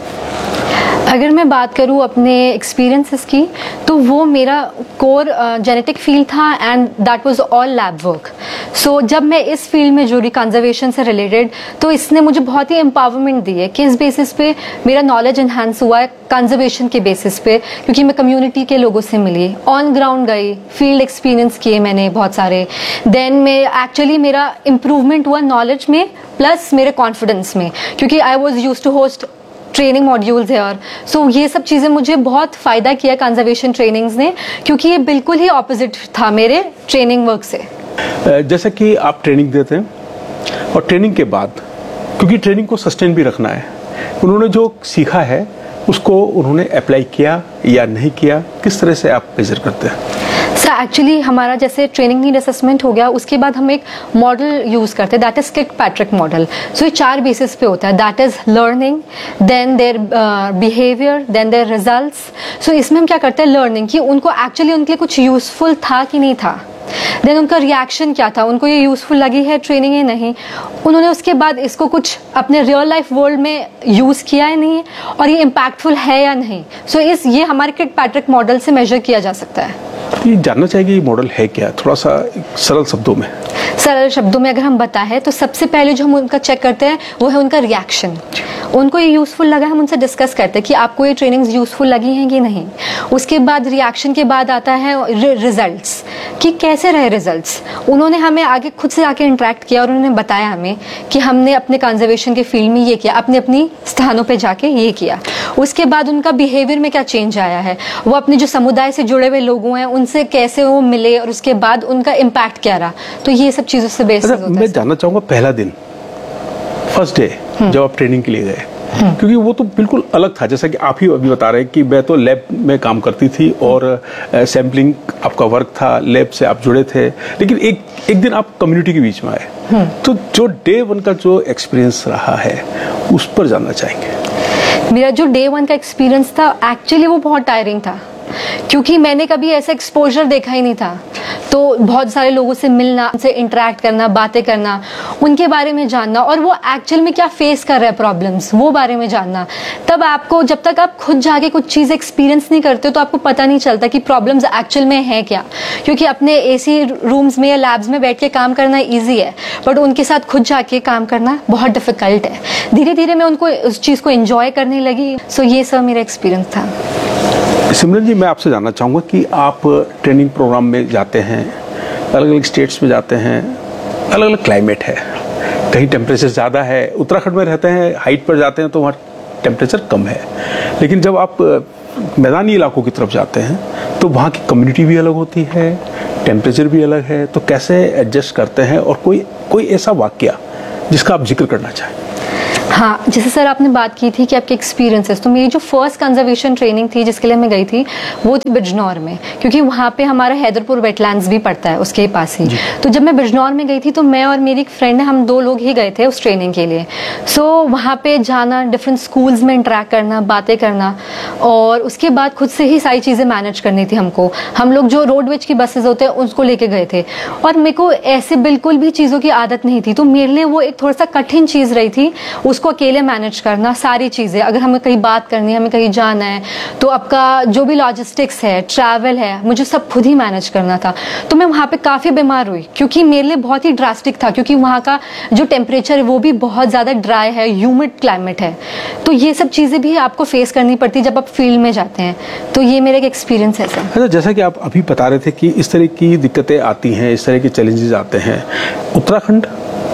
अगर मैं बात करूँ अपने एक्सपीरियंसेस की, तो वो मेरा कोर जेनेटिक फील्ड था and that was all lab work. सो जब मैं इस फील्ड में जुड़ी कंजर्वेशन से रिलेटेड, तो इसने मुझे बहुत ही एम्पावरमेंट दी है। किस बेसिस पे मेरा नॉलेज एनहांस हुआ है? कंजर्वेशन के बेसिस पे, क्योंकि मैं कम्युनिटी के लोगों से मिली, ऑन ग्राउंड गई, फील्ड एक्सपीरियंस किए मैंने बहुत सारे। देन में एक्चुअली मेरा इम्प्रूवमेंट हुआ नॉलेज में प्लस मेरे कॉन्फिडेंस में, क्योंकि I was use to host training modules है। और सो ये सब चीज़ें मुझे बहुत फ़ायदा किया कंजर्वेशन ट्रेनिंग्स ने, क्योंकि ये बिल्कुल ही ऑपोजिट था मेरे ट्रेनिंग वर्क से। जैसे कि आप ट्रेनिंग देते हैं, और ट्रेनिंग के बाद, क्योंकि ट्रेनिंग को सस्टेन भी रखना है, उन्होंने जो सीखा है उसको उन्होंने अप्लाई किया या नहीं किया, किस तरह से आप मेजर करते हैं? सर एक्चुअली हमारा जैसे ट्रेनिंग नीड असेसमेंट हो गया, उसके बाद हम एक मॉडल यूज करते हैं, दैट इज किर्कपैट्रिक मॉडल। सो ये 4 बेसिस पे होता है, that is learning, then their behaviour, then there results. सो इसमें हम क्या करते हैं, लर्निंग कि उनको एक्चुअली उनके लिए कुछ यूजफुल था कि नहीं था, देन उनका रिएक्शन क्या था, उनको ये यूजफुल लगी है ट्रेनिंग या नहीं, उन्होंने उसके बाद इसको कुछ अपने रियल लाइफ वर्ल्ड में यूज किया है नहीं, और ये इम्पैक्टफुल है या नहीं। सो ये हमारे किर्कपैट्रिक मॉडल से मेजर किया जा सकता है। ये जानना चाहिए ये मॉडल है क्या, थोड़ा सा सरल शब्दों में। सरल शब्दों में अगर हम बताएं, तो सबसे पहले जो हम उनका चेक करते हैं वो है उनका रिएक्शन। उनको ये यूजफुल लगा, हम उनसे डिस्कस करते हैं कि आपको ये ट्रेनिंग्स यूजफुल लगी हैं कि नहीं। उसके बाद रिएक्शन के बाद आता है रिजल्ट्स, कि कैसे रहे रिजल्ट्स। उन्होंने हमें आगे खुद से आके इंटरेक्ट किया और उन्होंने बताया हमें कि हमने अपने कंजर्वेशन के फील्ड में ये किया, अपने अपनी स्थानों पे जाके ये किया। उसके बाद उनका बिहेवियर में क्या चेंज आया है, वो अपने जो समुदाय से जुड़े हुए लोगों हैं उनसे कैसे वो मिले, और उसके बाद उनका इम्पैक्ट क्या रहा। तो ये सब चीजों से बेसिस होता है। मैं जानना चाहूंगा, पहला दिन, फर्स्ट डे जब आप ट्रेनिंग के लिए गए, क्योंकि वो तो बिल्कुल अलग था, जैसा कि आप ही अभी बता रहे हैं कि मैं तो लैब में काम करती थी और सैम्पलिंग आपका वर्क था, लैब से आप जुड़े थे, लेकिन एक दिन आप कम्युनिटी के बीच में आए, तो जो डे 1 का जो एक्सपीरियंस रहा है उस पर जानना चाहेंगे। मेरा जो डे 1 का एक्सपीरियंस था, एक्चुअली वो बहुत टायरिंग था, क्योंकि मैंने कभी ऐसा एक्सपोजर देखा ही नहीं था। तो तो बहुत सारे लोगों से मिलना, उनसे इंटरेक्ट करना, बातें करना, उनके बारे में जानना और वो एक्चुअल में क्या फेस कर रहे हैं प्रॉब्लम्स, वो बारे में जानना। तब आपको, जब तक आप खुद जाके कुछ चीज़ एक्सपीरियंस नहीं करते हो तो आपको पता नहीं चलता कि प्रॉब्लम्स एक्चुअल में है क्या। क्योंकि अपने एसी रूम्स में या लैब्स में बैठ के काम करना ईजी है, बट उनके साथ खुद जाके काम करना बहुत डिफिकल्ट है। धीरे धीरे मैं उनको उस चीज़ को एंजॉय करने लगी। सो ये सब मेरा एक्सपीरियंस था। सिमरन जी, मैं आपसे जानना चाहूँगा कि आप ट्रेनिंग प्रोग्राम में जाते हैं, अलग अलग स्टेट्स में जाते हैं, अलग अलग क्लाइमेट है, कहीं टेम्परेचर ज़्यादा है, उत्तराखंड में रहते हैं, हाइट पर जाते हैं तो वहाँ टेम्परेचर कम है, लेकिन जब आप मैदानी इलाकों की तरफ जाते हैं तो वहाँ की कम्युनिटी भी अलग होती है, टेम्परेचर भी अलग है, तो कैसे एडजस्ट करते हैं? और कोई ऐसा वाकया जिसका आप जिक्र करना चाहें? हाँ, जैसे सर आपने बात की थी कि आपके एक्सपीरियंसेस, तो मेरी जो फर्स्ट कंजर्वेशन ट्रेनिंग थी जिसके लिए मैं गई थी वो थी बिजनौर में, क्योंकि वहाँ पे हमारा हैदरपुर वेटलैंड्स भी पड़ता है उसके पास ही। तो जब मैं बिजनौर में गई थी तो मैं और मेरी एक फ्रेंड है, हम 2 लोग ही गए थे उस ट्रेनिंग के लिए। सो वहाँ पे जाना, डिफरेंट स्कूल्स में इंटरेक्ट करना, बातें करना, और उसके बाद खुद से ही सारी चीज़ें मैनेज करनी थी हमको। हम लोग जो रोडवेज की बसेज होते हैं उसको लेके गए थे, और मेरे को ऐसे बिल्कुल भी चीज़ों की आदत नहीं थी, तो मेरे लिए वो एक थोड़ा सा कठिन चीज़ रही थी उसको अकेले मैनेज करना, सारी चीजें। अगर हमें कहीं बात करनी है, हमें कहीं जाना है, तो आपका जो भी लॉजिस्टिक्स है, ट्रैवल है, मुझे सब खुद ही मैनेज करना था। तो मैं वहाँ पे काफी बीमार हुई, क्योंकि मेरे लिए बहुत ही ड्रास्टिक था, क्योंकि वहाँ का जो टेम्परेचर है वो भी बहुत ज्यादा ड्राई है, ह्यूमिड क्लाइमेट है। तो ये सब चीजें भी आपको फेस करनी पड़ती जब आप फील्ड में जाते हैं। तो ये मेरा एक एक्सपीरियंस है सर। अच्छा, जैसा कि आप अभी बता रहे थे कि इस तरह की दिक्कतें आती हैं, इस तरह के चैलेंजेस आते हैं, उत्तराखंड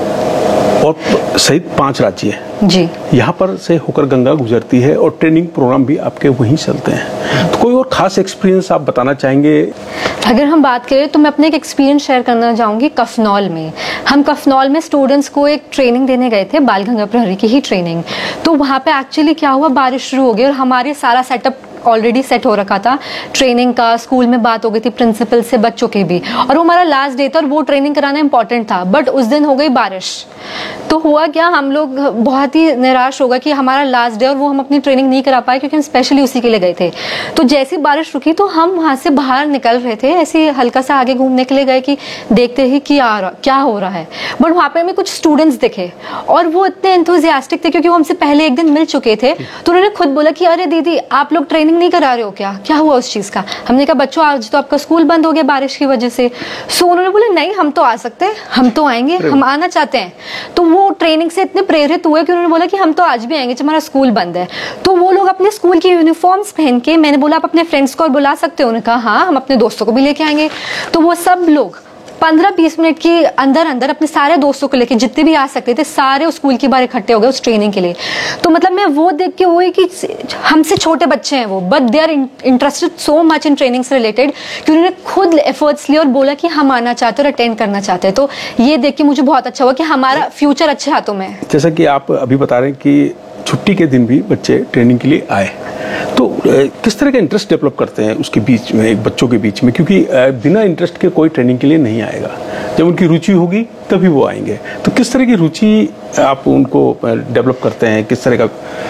और सहित 5 राज्य है जी, यहाँ पर से होकर गंगा गुजरती है और ट्रेनिंग प्रोग्राम भी आपके वहीं चलते हैं। तो कोई और खास एक्सपीरियंस आप बताना चाहेंगे? अगर हम बात करें तो मैं अपने एक एक्सपीरियंस शेयर करना चाहूँगी कफनौल में। हम कफनौल में स्टूडेंट्स को एक ट्रेनिंग देने गए थे, बाल गंगा प्रहरी की ही ट्रेनिंग। तो वहाँ पे एक्चुअली क्या हुआ, बारिश शुरू हो गई और हमारे सारा सेटअप ऑलरेडी सेट हो रखा था ट्रेनिंग का, स्कूल में बात हो गई थी प्रिंसिपल से, बच्चों के भी, और वो हमारा लास्ट डे था और वो ट्रेनिंग कराना इंपॉर्टेंट था। बट उस दिन हो गई बारिश, तो हुआ क्या, हम लोग बहुत ही निराश हो गए कि हमारा लास्ट डे और वो हम अपनी ट्रेनिंग नहीं करा पाए, क्योंकि हम स्पेशली उसी के लिए गए थे। तो जैसी बारिश रुकी तो हम वहां से बाहर निकल रहे थे, ऐसे हल्का सा आगे घूमने के लिए गए कि देखते ही कि क्या हो रहा है। बट वहां पे हमें कुछ स्टूडेंट्स दिखे और वो इतने एंथुजियास्टिक थे, क्योंकि वो हमसे पहले एक दिन मिल चुके थे। तो उन्होंने खुद बोला कि अरे दीदी, आप लोग ट्रेनिंग नहीं करा रहे हो क्या हुआ उस चीज का? हमने कहा बच्चों, आज तो आपका स्कूल बंद हो गया बारिश की वजह से। सो उन्होंने बोला नहीं, हम तो आ सकते हैं, हम तो आएंगे, हम आना चाहते हैं। तो वो ट्रेनिंग से इतने प्रेरित हुए कि उन्होंने बोला कि हम तो आज भी आएंगे जब हमारा स्कूल बंद है। तो वो लोग अपने स्कूल की यूनिफॉर्म्स पहन के, मैंने बोला आप अपने फ्रेंड्स को बुला सकते हो? उन्होंने कहा हाँ, हम अपने दोस्तों को भी लेके आएंगे। तो वो सब लोग 15-20 मिनट के अंदर अपने सारे दोस्तों को लेके, जितने भी आ सकते थे, सारे उस स्कूल के बाहर इकट्ठे हो गए उस ट्रेनिंग के लिए। तो मतलब मैं वो देख के हुई कि हमसे छोटे बच्चे हैं वो, but they are interested so much in training से रिलेटेड कि उन्होंने खुद एफर्ट्स लिए और बोला कि हम आना चाहते हैं और अटेंड करना चाहते हैं। तो ये देख के मुझे बहुत अच्छा हुआ कि हमारा फ्यूचर अच्छे हाथों में है। जैसा कि आप अभी बता रहे हैं कि छुट्टी के दिन भी बच्चे ट्रेनिंग के लिए आए, तो किस तरह का इंटरेस्ट डेवलप करते हैं उसके बीच में, एक बच्चों के बीच में? क्योंकि बिना इंटरेस्ट के कोई ट्रेनिंग के लिए नहीं आएगा, जब उनकी रुचि होगी तभी वो आएंगे। तो किस तरह की रुचि आप उनको डेवलप करते हैं, किस तरह का?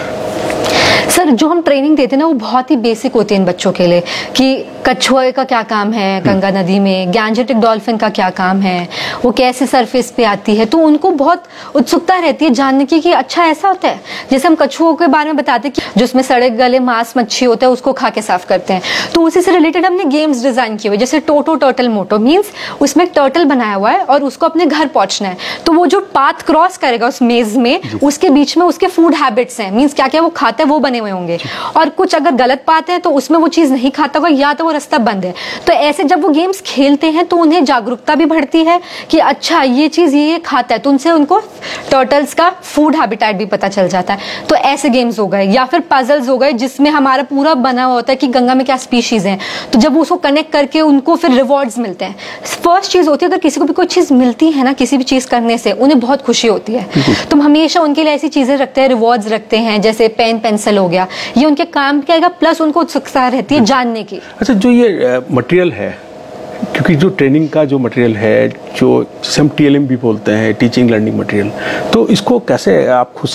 सर, जो हम ट्रेनिंग देते हैं ना वो बहुत ही बेसिक होती है इन बच्चों के लिए, कि कछुए का क्या काम है गंगा नदी में, गैंजेटिक डॉल्फिन का क्या काम है, वो कैसे सरफेस पे आती है। तो उनको बहुत उत्सुकता रहती है जानने की कि अच्छा ऐसा होता है। जैसे हम कछुओं के बारे में बताते हैं कि जिसमें सड़े गले मांस मच्छी होता है उसको खा के साफ करते हैं, तो उसी से रिलेटेड हमने गेम्स डिजाइन किए हुए, जैसे टोटो टर्टल मोटो, मीन्स उसमें एक टर्टल बनाया हुआ है और उसको अपने घर पहुंचना है। तो वो जो पाथ क्रॉस करेगा उस मेज में, उसके बीच में उसके फूड हैबिट्स हैं, मीन्स क्या क्या वो खाता है वो बने हुए होंगे, और कुछ अगर गलत बात है तो उसमें वो चीज नहीं खाता होगा या तो वो रास्ता बंद है। तो ऐसे जब वो गेम्स खेलते हैं तो उन्हें जागरूकता भी बढ़ती है कि अच्छा ये चीज ये खाता है, तो उनसे उनको टर्टल्स का फूड हैबिटेट भी पता चल जाता है। तो ऐसे गेम्स हो गए, या फिर पजल्स हो गए जिसमें हमारा पूरा बना हुआ होता है कि गंगा में क्या स्पीशीज हैं, तो जब उसको कनेक्ट करके उनको फिर रिवॉर्ड्स मिलते हैं। फर्स्ट चीज होती है, अगर किसी को भी कोई चीज मिलती है ना किसी भी चीज करने से, उन्हें बहुत खुशी होती है। तो हम हमेशा उनके लिए ऐसी चीजें रखते हैं, रिवॉर्ड्स रखते हैं, जैसे पेन पेंसिल हो गया, ये उनके काम के आएगा, प्लस उनको उत्सुकता रहती है जानने की। अच्छा, जो ये मटेरियल है, क्योंकि जो ट्रेनिंग का जो मटेरियल है, जो जिसे हम TLM भी बोलते हैं, टीचिंग लर्निंग मटेरियल, तो इसको कैसे आप खुद से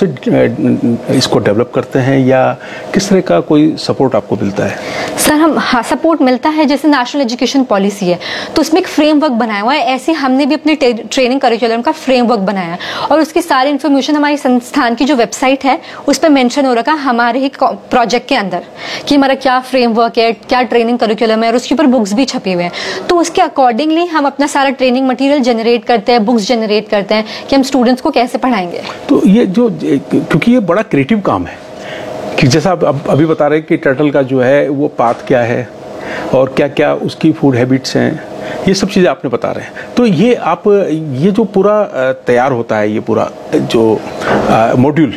इसको डेवलप करते हैं या किस तरह का कोई सपोर्ट आपको मिलता है? सर हाँ, सपोर्ट मिलता है। जैसे नेशनल एजुकेशन पॉलिसी है तो उसमें एक फ्रेमवर्क बनाया हुआ है, ऐसे हमने भी अपने ट्रेनिंग करिकुलम का फ्रेमवर्क बनाया है और उसकी सारी इन्फॉर्मेशन हमारी संस्थान की जो वेबसाइट है उस पर मेंशन हो रखा है हमारे ही प्रोजेक्ट के अंदर कि हमारा क्या फ्रेमवर्क है, क्या ट्रेनिंग करिकुलम है, और उसके ऊपर बुक्स भी छपे हुए हैं। तो उसके अकॉर्डिंगली हम अपना सारा ट्रेनिंग मटेरियल जनरेट करते हैं, बुक्स जनरेट करते हैं कि हम स्टूडेंट्स को कैसे पढ़ाएंगे। तो ये जो, क्योंकि ये बड़ा क्रिएटिव काम है कि जैसा आप अभी बता रहे हैं कि टर्टल का जो है वो पाथ क्या है और क्या क्या उसकी फूड हैबिट्स हैं, ये सब चीज़ें आपने बता रहे हैं। तो ये आप ये जो पूरा तैयार होता है, ये पूरा जो मॉड्यूल,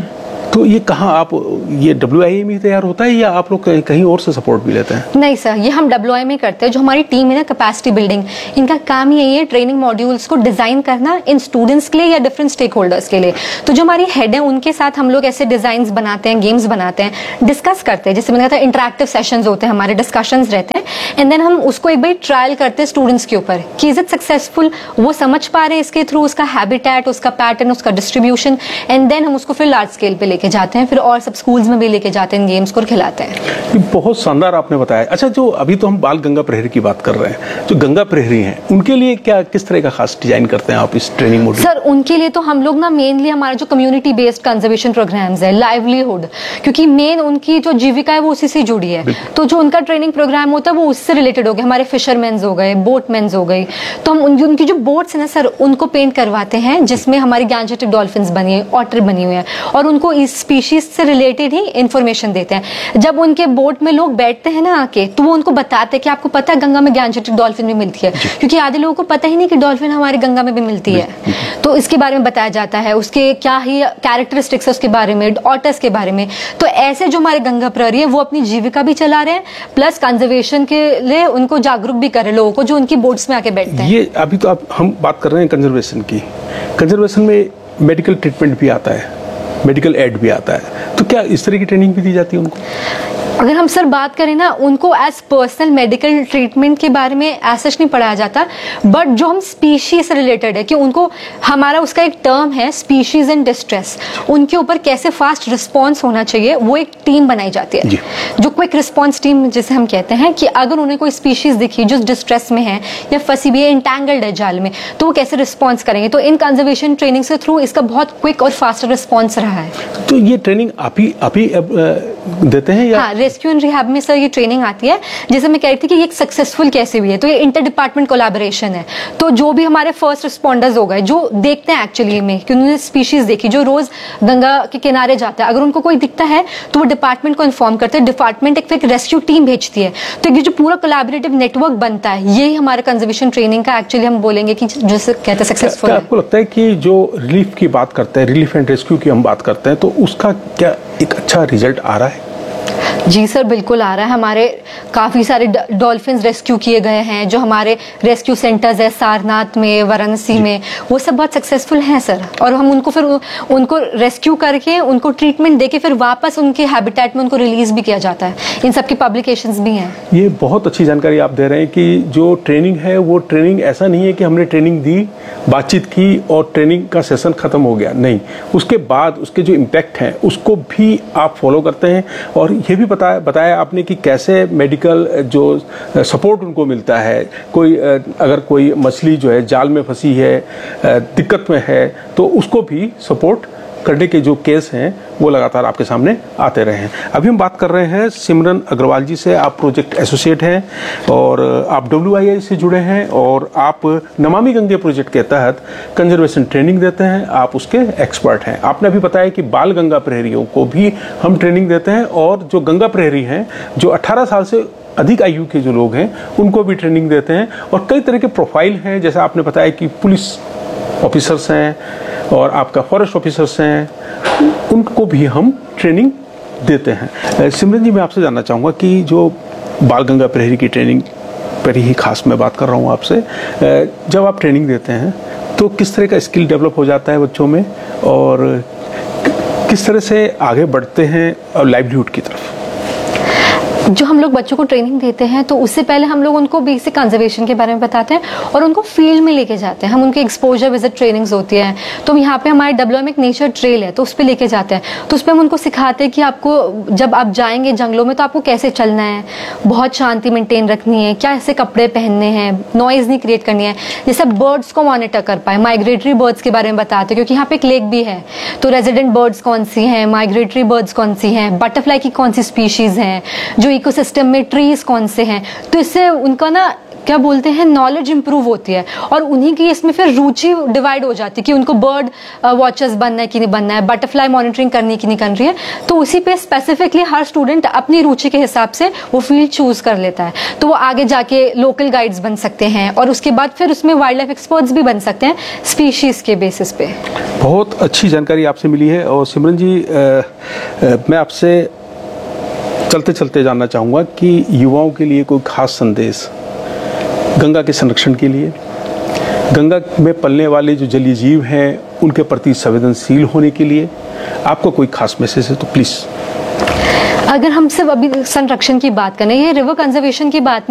तो ये कहाँ आप ये WIA में ही तैयार होता है या आप लोग कहीं और से सपोर्ट भी लेते हैं? नहीं सर, ये हम WIA में करते हैं। जो हमारी टीम है ना, कैपेसिटी बिल्डिंग, इनका काम यही है ट्रेनिंग मॉड्यूल्स को डिजाइन करना इन स्टूडेंट्स के लिए या डिफरेंट स्टेक होल्डर्स के लिए। तो जो हमारी हेड है उनके साथ हम लोग ऐसे डिजाइन बनाते हैं, गेम्स बनाते हैं, डिस्कस करते हैं। जैसे मैंने कहा था इंटरेक्टिव सेशंस होते हैं, हमारे डिस्कशंस रहते हैं, एंड देन हम उसको एक बार ट्रायल करते हैं स्टूडेंट्स के ऊपर कि इज इट सक्सेसफुल, वो समझ पा रहे हैं इसके थ्रू, उसका हैबिटेट, उसका पैटर्न, उसका डिस्ट्रीब्यूशन, एंड देन हम उसको फिर लार्ज स्केल पे लेके जाते हैं, फिर और सब स्कूल्स में भी लेके जाते हैं गेम्स को और खिलाते हैं। ये बहुत शानदार आपने बताया। अच्छा, जो अभी तो हम बाल गंगा प्रहरी की बात कर रहे हैं, जो गंगा प्रहरी हैं उनके लिए क्या किस तरह का खास डिजाइन करते हैं आप इस ट्रेनिंग मॉड्यूल? सर उनके लिए तो हम लोग ना मेनली हमारा जो कम्युनिटी बेस्ड कंजर्वेशन प्रोग्राम्स है, लाइवलीहुड, क्योंकि मेन उनकी जो जीविका है वो उसी से जुड़ी है, तो जो उनका ट्रेनिंग प्रोग्राम होता है वो उससे रिलेटेड हो गया। हमारे फिशरमैन्स हो गए, बोटमैन्स हो गई, तो हम उनकी जो बोट्स है ना सर, उनको पेंट करवाते हैं जिसमें हमारी गैंजेटिक डॉल्फिन्स बनी है, ऑटर बनी हुई है, और उनको इस स्पीशीज से रिलेटेड ही इंफॉर्मेशन देते हैं। जब उनके बोट में लोग बैठते हैं ना आके, तो वो उनको बताते हैं कि आपको पता है गंगा में गैंजेटिक डॉल्फिन भी मिलती है, क्योंकि आधे लोगों को पता ही नहीं कि डॉल्फिन हमारी गंगा में भी मिलती है। तो इसके बारे में बताया जाता है, उसके क्या ही कैरेक्टरिस्टिक्स है उसके बारे में, ऑटर्स के बारे में। तो ऐसे जो हमारे गंगा प्रहरी है वो अपनी जीविका भी चला रहे हैं, प्लस कंजर्वेशन के लिए उनको जागरूक भी कर रहे हैं लोगों को जो उनकी बोट्स में आके बैठते हैं। ये अभी तो हम बात कर रहे हैं कंजर्वेशन की। कंजर्वेशन में मेडिकल ट्रीटमेंट भी आता है, मेडिकल एड भी आता है, तो क्या इस तरह की ट्रेनिंग भी दी जाती है उनको? अगर हम सर बात करें ना, उनको एज पर्सनल मेडिकल ट्रीटमेंट के बारे में ऐसा नहीं पढ़ाया जाता, बट जो हम स्पीशीज से रिलेटेड है कि उनको हमारा उसका एक टर्म है स्पीशीज इन डिस्ट्रेस, उनके ऊपर कैसे फास्ट रिस्पॉन्स होना चाहिए वो एक टीम बनाई जाती है, जो क्विक रिस्पॉन्स टीम जिसे हम कहते हैं, कि अगर उन्हें कोई स्पीशीज दिखी जो डिस्ट्रेस में है या फंसी हुई है, इंटैंगल्ड है जाल में, तो वो कैसे रिस्पॉन्स करेंगे। तो इन कंजर्वेशन ट्रेनिंग से थ्रू इसका बहुत क्विक और फास्ट रिस्पॉन्स रहा है। तो ये ट्रेनिंग आप ही देते हैं या? हाँ, रेस्क्यू एंड रिहैब में सर ये ट्रेनिंग आती है। जैसे मैं कह रही थी कि ये एक सक्सेसफुल कैसे हुई है, तो ये इंटर डिपार्टमेंट कोलैबोरेशन है। तो जो भी हमारे फर्स्ट रिस्पॉन्डर्स हो गए जो देखते हैं एक्चुअली में कि उन्होंने स्पीशीज देखी, जो रोज गंगा के किनारे जाता है, अगर उनको कोई दिखता है तो वो डिपार्टमेंट को इन्फॉर्म करते हैं, डिपार्टमेंट एक रेस्क्यू टीम भेजती है। तो ये जो पूरा कोलैबोरेटिव नेटवर्क बनता है, यही हमारे कंजर्वेशन ट्रेनिंग का एक्चुअली हम बोलेंगे कि जैसे कहते हैं सक्सेसफुल है। आपको लगता है कि जो रिलीफ की बात करते हैं, रिलीफ एंड रेस्क्यू की हम बात करते हैं, तो उसका क्या एक अच्छा रिजल्ट आ रहा है? जी सर, बिल्कुल आ रहा है। हमारे काफ़ी सारे डॉल्फिन रेस्क्यू किए गए हैं, जो हमारे रेस्क्यू सेंटर्स है सारनाथ में, वाराणसी में, वो सब बहुत सक्सेसफुल हैं सर। और हम उनको फिर उनको रेस्क्यू करके उनको ट्रीटमेंट देके फिर वापस उनके हैबिटेट में उनको रिलीज भी किया जाता है। इन सब की पब्लिकेशंस भी हैं। ये बहुत अच्छी जानकारी आप दे रहे हैं कि जो ट्रेनिंग है वो ट्रेनिंग ऐसा नहीं है कि हमने ट्रेनिंग दी, बातचीत की और ट्रेनिंग का सेशन खत्म हो गया, नहीं, उसके बाद उसके जो इम्पैक्ट हैं उसको भी आप फॉलो करते हैं। और ये भी बताया आपने कि कैसे मेडिकल जो सपोर्ट उनको मिलता है, कोई अगर कोई मछली जो है जाल में फंसी है, दिक्कत में है, तो उसको भी सपोर्ट करने के जो केस हैं वो लगातार आपके सामने आते रहे हैं। अभी हम बात कर रहे हैं सिमरन अग्रवाल जी से। आप प्रोजेक्ट एसोसिएट हैं और आप WIA से जुड़े हैं और आप नमामि गंगे प्रोजेक्ट के तहत कंजर्वेशन ट्रेनिंग देते हैं, आप उसके एक्सपर्ट हैं। आपने अभी बताया कि बाल गंगा प्रहरियों को भी हम ट्रेनिंग देते हैं और जो गंगा प्रहरी हैं, जो 18 साल से अधिक आयु के जो लोग हैं, उनको भी ट्रेनिंग देते हैं। और कई तरह के प्रोफाइल हैं, जैसे आपने बताया कि पुलिस ऑफिसर्स हैं और आपका फॉरेस्ट ऑफिसर्स हैं, उनको भी हम ट्रेनिंग देते हैं। सिमरन जी, मैं आपसे जानना चाहूँगा कि जो बाल गंगा प्रहरी की ट्रेनिंग पर ही खास मैं बात कर रहा हूँ आपसे, जब आप ट्रेनिंग देते हैं तो किस तरह का स्किल डेवलप हो जाता है बच्चों में और किस तरह से आगे बढ़ते हैं लाइवलीहुड की तरफ? जो हम लोग बच्चों को ट्रेनिंग देते हैं तो उससे पहले हम लोग उनको बेसिक कंजर्वेशन के बारे में बताते हैं और उनको फील्ड में लेके जाते हैं। हम उनके एक्सपोजर विजिट ट्रेनिंग्स होती है, तो यहाँ पे हमारे WM एक नेचर ट्रेल है, तो उस पर लेके जाते हैं। तो उस पर हम उनको सिखाते हैं कि आपको जब आप जाएंगे जंगलों में तो आपको कैसे चलना है, बहुत शांति मेंटेन रखनी है, क्या ऐसे कपड़े पहनने हैं, नॉइज नहीं क्रिएट करनी है, जैसे बर्ड्स को मॉनिटर कर पाए, माइग्रेटरी बर्ड्स के बारे में बताते हैं क्योंकि यहाँ पे एक लेक भी है, तो रेजिडेंट बर्ड्स कौन सी हैं, माइग्रेटरी बर्ड्स कौन सी हैं, बटरफ्लाई की कौन सी स्पीशीज हैं, जो इकोसिस्टम में ट्रीज कौन से हैं। तो इससे उनका ना क्या बोलते हैं नॉलेज इंप्रूव होती है और उन्हीं की इसमें फिर रुचि डिवाइड हो जाती है कि उनको बर्ड वॉचर्स बनना है कि नहीं बनना है, बटरफ्लाई मॉनिटरिंग करनी है कि नहीं करनी है। तो उसी पे स्पेसिफिकली हर स्टूडेंट अपनी रुचि के हिसाब से वो फील्ड चूज कर लेता है, तो वो आगे जाके लोकल गाइड्स बन सकते हैं और उसके बाद फिर उसमें वाइल्ड लाइफ एक्सपर्ट्स भी बन सकते हैं स्पीशीज के बेसिस पे। बहुत अच्छी जानकारी आपसे मिली है। और सिमरन जी, मैं आपसे चलते चलते जानना चाहूँगा कि युवाओं के लिए कोई खास संदेश गंगा के संरक्षण के लिए, गंगा में पलने वाले जो जलीय जीव हैं उनके प्रति संवेदनशील होने के लिए आपका कोई खास मैसेज है तो प्लीज़। अगर हम सिर्फ अभी संरक्षण की बात करें, ये रिवर कंजर्वेशन की बात